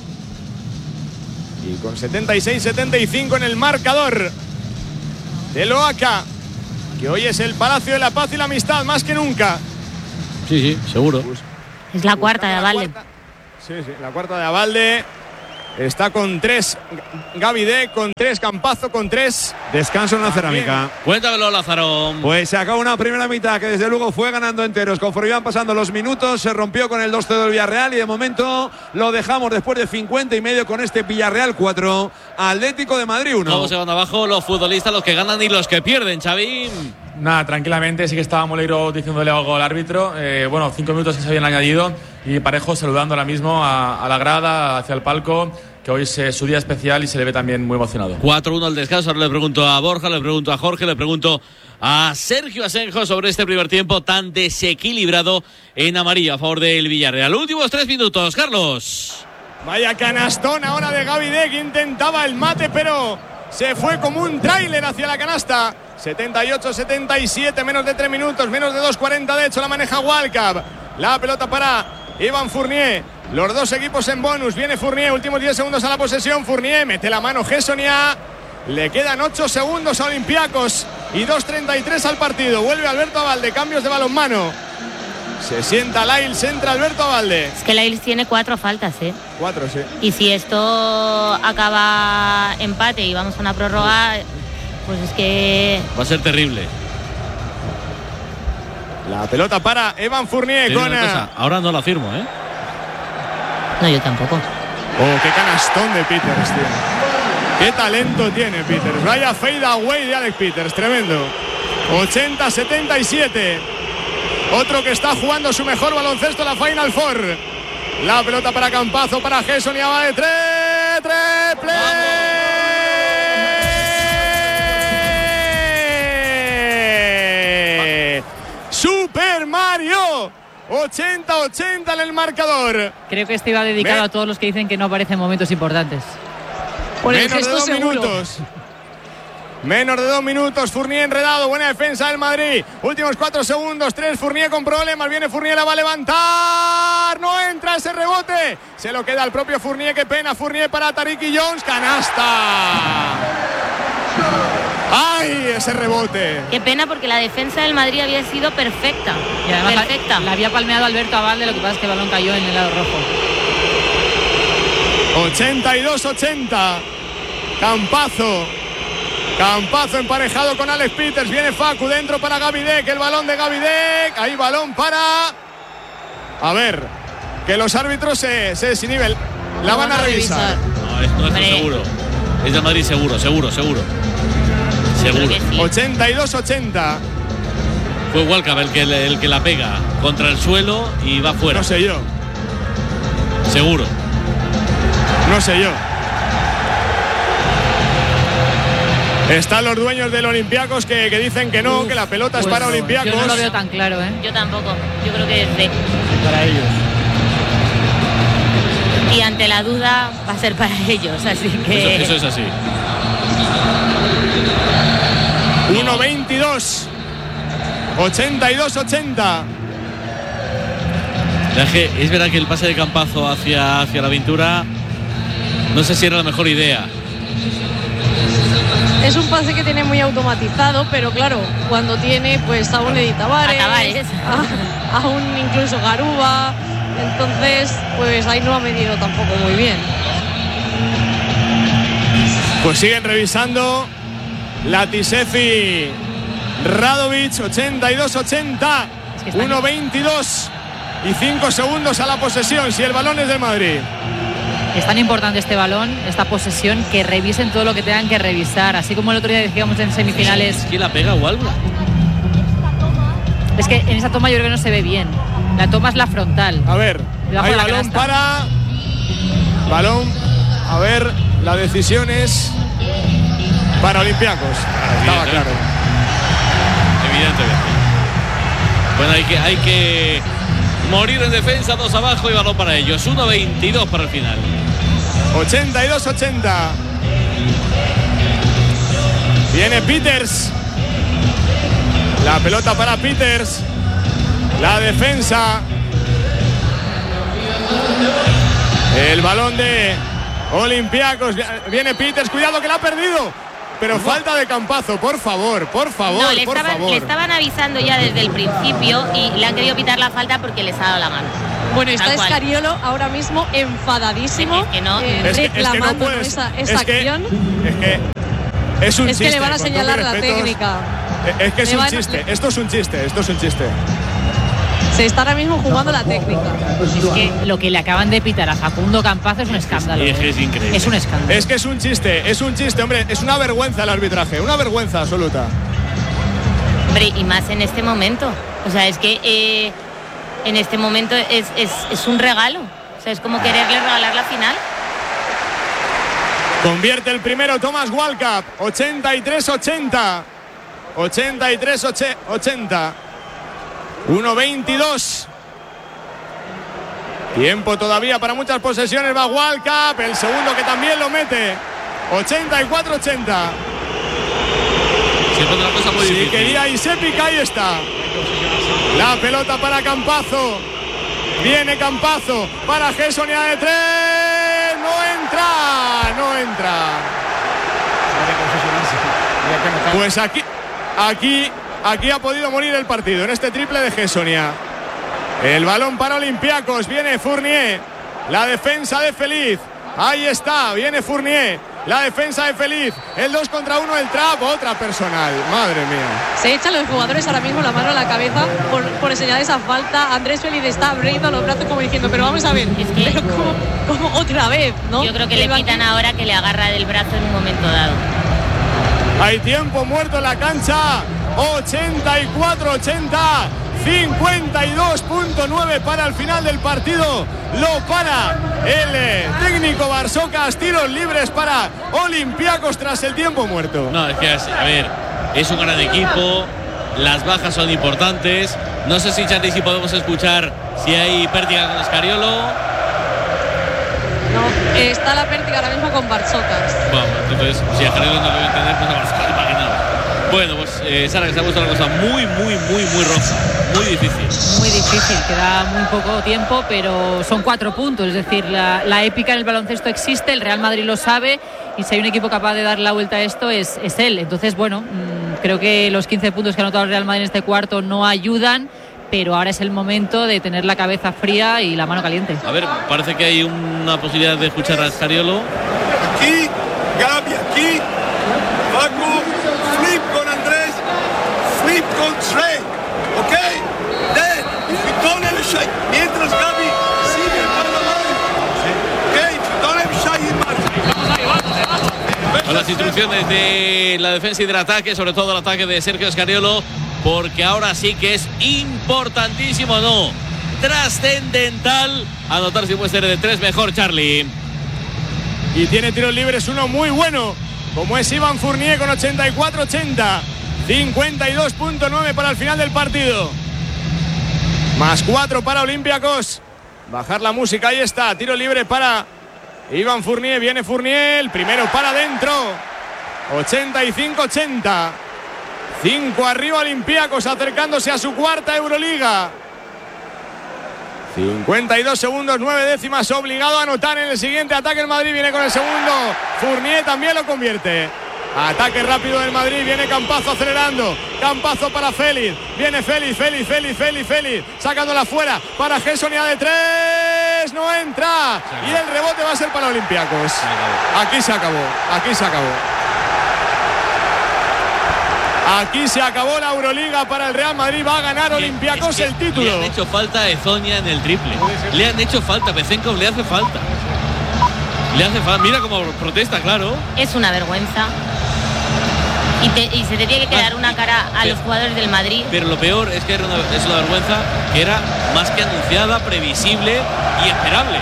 y con 76-75 en el marcador del Oaca, que hoy es el Palacio de la Paz y la Amistad más que nunca. Sí, seguro. Es la cuarta de Abalde. Sí, la cuarta de Abalde. Está con 3 Gavidec, con 3 Campazo, con 3. Descanso en la cerámica. Cuéntamelo, Lázaro. Pues se acabó una primera mitad que desde luego fue ganando enteros. Conforme iban pasando los minutos, se rompió con el 2-0 del Villarreal y de momento lo dejamos después de 50 y medio con este Villarreal 4, Atlético de Madrid 1. ¿Cómo se van abajo los futbolistas, los que ganan y los que pierden, Xavi? Nada, tranquilamente, sí que estaba Moleiro diciéndole algo al árbitro. 5 minutos que se habían añadido y Parejo saludando ahora mismo a la grada, hacia el palco, que hoy es su día especial y se le ve también muy emocionado. 4-1 al descanso. Ahora le pregunto a Borja, le pregunto a Jorge, le pregunto a Sergio Asenjo sobre este primer tiempo tan desequilibrado en amarillo a favor del Villarreal. Últimos 3 minutos, Carlos. Vaya canastón ahora de Gavidec, intentaba el mate, pero se fue como un tráiler hacia la canasta. 78-77, menos de 3 minutos, menos de 2:40 de hecho, la maneja Walcap. La pelota para Ivan Fournier. Los dos equipos en bonus. Viene Fournier, últimos 10 segundos a la posesión. Fournier mete la mano Gessonia. Le quedan 8 segundos a Olympiacos y 2:33 al partido. Vuelve Alberto Abalde, cambios de balonmano. Se sienta Lyles, entra Alberto Abalde. Es que Lyles tiene 4 faltas, 4, sí. Y si esto acaba empate y vamos a una prórroga, pues es que va a ser terrible. La pelota para Evan Fournier con... Ahora no la firmo, No, yo tampoco. Oh, qué canastón de Peters, tío. Qué talento tiene Peters. Vaya fade away de Alex Peters, tremendo. 80-77. Otro que está jugando su mejor baloncesto en la Final Four. La pelota para Campazo, para Gesson y va de 3. ¡Triple! ¡Super Mario! 80-80 en el marcador. Creo que este iba dedicado a todos los que dicen que no aparecen momentos importantes. Por el Menos gesto de 2 seguro. minutos. Menos de 2 minutos. Fournier enredado. Buena defensa del Madrid. Últimos 4 segundos. 3. Fournier con problemas. Viene Fournier, la va a levantar. No entra ese rebote. Se lo queda al propio Fournier. Qué pena. Fournier para Tariq Jones. Canasta. ¡Ay! Ese rebote. Qué pena porque la defensa del Madrid había sido perfecta. Y además perfecta. la había palmeado Alberto Abalde, lo que pasa es que el balón cayó en el lado rojo. 82-80. Campazo emparejado con Alex Peters. Viene Facu dentro para Gavidec. El balón de Gavidec. Ahí balón para... A ver, que los árbitros se desinhiben. La van a revisar. No, esto seguro. Es de Madrid seguro. 82-80. Fue Walcap el que la pega contra el suelo y va fuera. No sé yo. Seguro. No sé yo. Están los dueños del Olympiacos que dicen que no, que la pelota es para Olympiacos. Yo no lo veo tan claro, Yo tampoco. Yo creo que es de... Para ellos. Y ante la duda va a ser para ellos, así que... Eso es así. 1-22. 82-80. Es verdad que el pase de Campazo hacia la pintura, no sé si era la mejor idea. Es un pase que tiene muy automatizado, pero claro, cuando tiene pues a un Edi Tavares, a un incluso Garuba, entonces pues ahí no ha medido tampoco muy bien. Pues siguen revisando Latisefi Radovic, 82-80. 1-22 y 5 segundos a la posesión si el balón es del Madrid. Es tan importante este balón, esta posesión, que revisen todo lo que tengan que revisar. Así como el otro día decíamos en semifinales. ¿Quién la pega o algo? Es que en esa toma yo creo que no se ve bien. La toma es la frontal. A ver, hay balón para... Balón, a ver, la decisión es para Olympiacos. Estaba claro. Evidentemente. Bueno, hay que morir en defensa, 2 abajo y balón para ellos. 1-22 para el final. 82-80. Viene Peters. La pelota para Peters. La defensa. El balón de Olympiacos. Viene Peters. Cuidado que la ha perdido. Pero falta de Campazo, por favor, por favor, no, le estaban avisando ya desde el principio y le han querido pitar la falta porque les ha dado la mano. Bueno, está Scariolo ahora mismo enfadadísimo, es que no, reclamando esa acción. Es un chiste. Es que le van a señalar la técnica. Es que es un chiste, esto es un chiste. Se está ahora mismo jugando la técnica. Es que lo que le acaban de pitar a Facundo Campazo es un escándalo. Es increíble. Es un escándalo. Es que es un chiste, hombre. Es una vergüenza el arbitraje, una vergüenza absoluta. Hombre, y más en este momento. O sea, es que en este momento es un regalo. O sea, es como quererle regalar la final. Convierte el primero Thomas Walkup. 83-80. 83-80. 1-22. Tiempo todavía para muchas posesiones. Va Walkup, el segundo que también lo mete. 84-80. Si quería Isepic, ahí está. La pelota para Campazo. Viene Campazo para Gessonia de 3. No entra. Pues aquí ha podido morir el partido en este triple de Gessonia. El balón para Olympiacos. Viene Fournier. La defensa de Feliz. Ahí está. Viene Fournier. La defensa de Feliz. El 2 contra 1. El trap. Otra personal. Madre mía. Se echan los jugadores ahora mismo la mano a la cabeza por enseñar esa falta. Andrés Feliz está abriendo los brazos como diciendo, pero vamos a ver. Es que pero como otra vez, ¿no? Yo creo que le pitan ahora que le agarra del brazo en un momento dado. Hay tiempo muerto en la cancha. 84-80. 52.9 para el final del partido. Lo para el técnico Barsocas. Tiros libres para Olympiacos tras el tiempo muerto. No, es que, a ver, es un gran equipo. Las bajas son importantes. No sé si, Charly, si podemos escuchar si hay pértiga con Scariolo. No, está la pértiga ahora mismo con Barsocas. Bueno, entonces, si a Scariolo no lo voy a entender, pues a Barsocas imaginado. Bueno, pues Sara, que se ha puesto la cosa muy roja. Muy difícil. Muy difícil, queda muy poco tiempo, pero son 4 puntos. Es decir, la épica en el baloncesto existe, el Real Madrid lo sabe, y si hay un equipo capaz de dar la vuelta a esto es él. Entonces, bueno, creo que los 15 puntos que ha anotado el Real Madrid en este cuarto no ayudan, pero ahora es el momento de tener la cabeza fría y la mano caliente. A ver, parece que hay una posibilidad de escuchar a Scariolo. Aquí, Gabi, aquí, Paco, flip con Andrés, flip con Trey, ¿ok? Mientras Gabi sigue para la Con las instrucciones de la defensa y del ataque, sobre todo el ataque de Sergio Scariolo, porque ahora sí que es importantísimo, no, trascendental anotar, si puede ser de 3 mejor, Charly. Y tiene tiros libres uno muy bueno, como es Ivan Fournier con 84-80. 52.9 para el final del partido. Más 4 para Olympiacos. Bajar la música, ahí está. Tiro libre para Ivan Fournier. Viene Fournier, el primero para adentro. 85-80. 5 arriba Olympiacos, acercándose a su cuarta Euroliga. 52 segundos, 9 décimas. Obligado a anotar en el siguiente ataque. El Madrid viene con el segundo. Fournier también lo convierte. Ataque rápido del Madrid, viene Campazo acelerando. Campazo para Félix. Viene Félix. Sacándola fuera para Gessonia de 3. No entra. Y el rebote va a ser para Olympiacos. Aquí se acabó. Aquí se acabó la Euroliga para el Real Madrid. Va a ganar Olympiacos el título. Le han hecho falta a Ezonia en el triple. Le han hecho falta. Bezenkov le hace falta. Le hace falta. Mira cómo protesta, claro. Es una vergüenza. Y se te tiene que quedar una cara a los jugadores del Madrid. Pero lo peor es que es una vergüenza que era más que anunciada, previsible y esperable.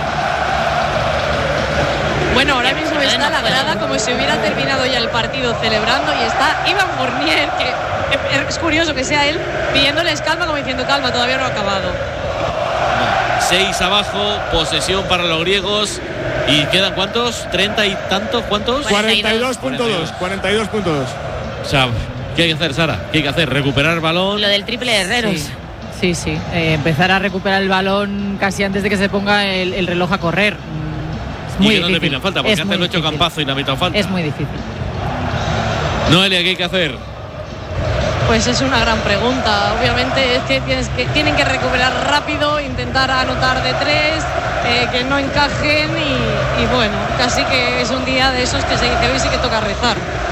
Bueno, ahora mismo está la grada como si hubiera terminado ya el partido celebrando y está Ivan Fournier, que es curioso que sea él pidiéndoles calma, como diciendo calma, todavía no ha acabado. 6 abajo, posesión para los griegos. ¿Y quedan cuántos? ¿30 y tantos? ¿Cuántos? 42 puntos. O sea, ¿qué hay que hacer, Sara? ¿Qué hay que hacer? ¿Recuperar el balón? Lo del triple de Herreros. Sí. Empezar a recuperar el balón casi antes de que se ponga el reloj a correr. Muy difícil. No te piden falta, porque antes lo ha hecho Campazo y no ha pitado falta. Es muy difícil. Noelia, ¿qué hay que hacer? Pues es una gran pregunta. Obviamente es que tienen que recuperar rápido, intentar anotar de 3, que no encajen y bueno, casi que es un día de esos que se dice hoy sí que toca rezar.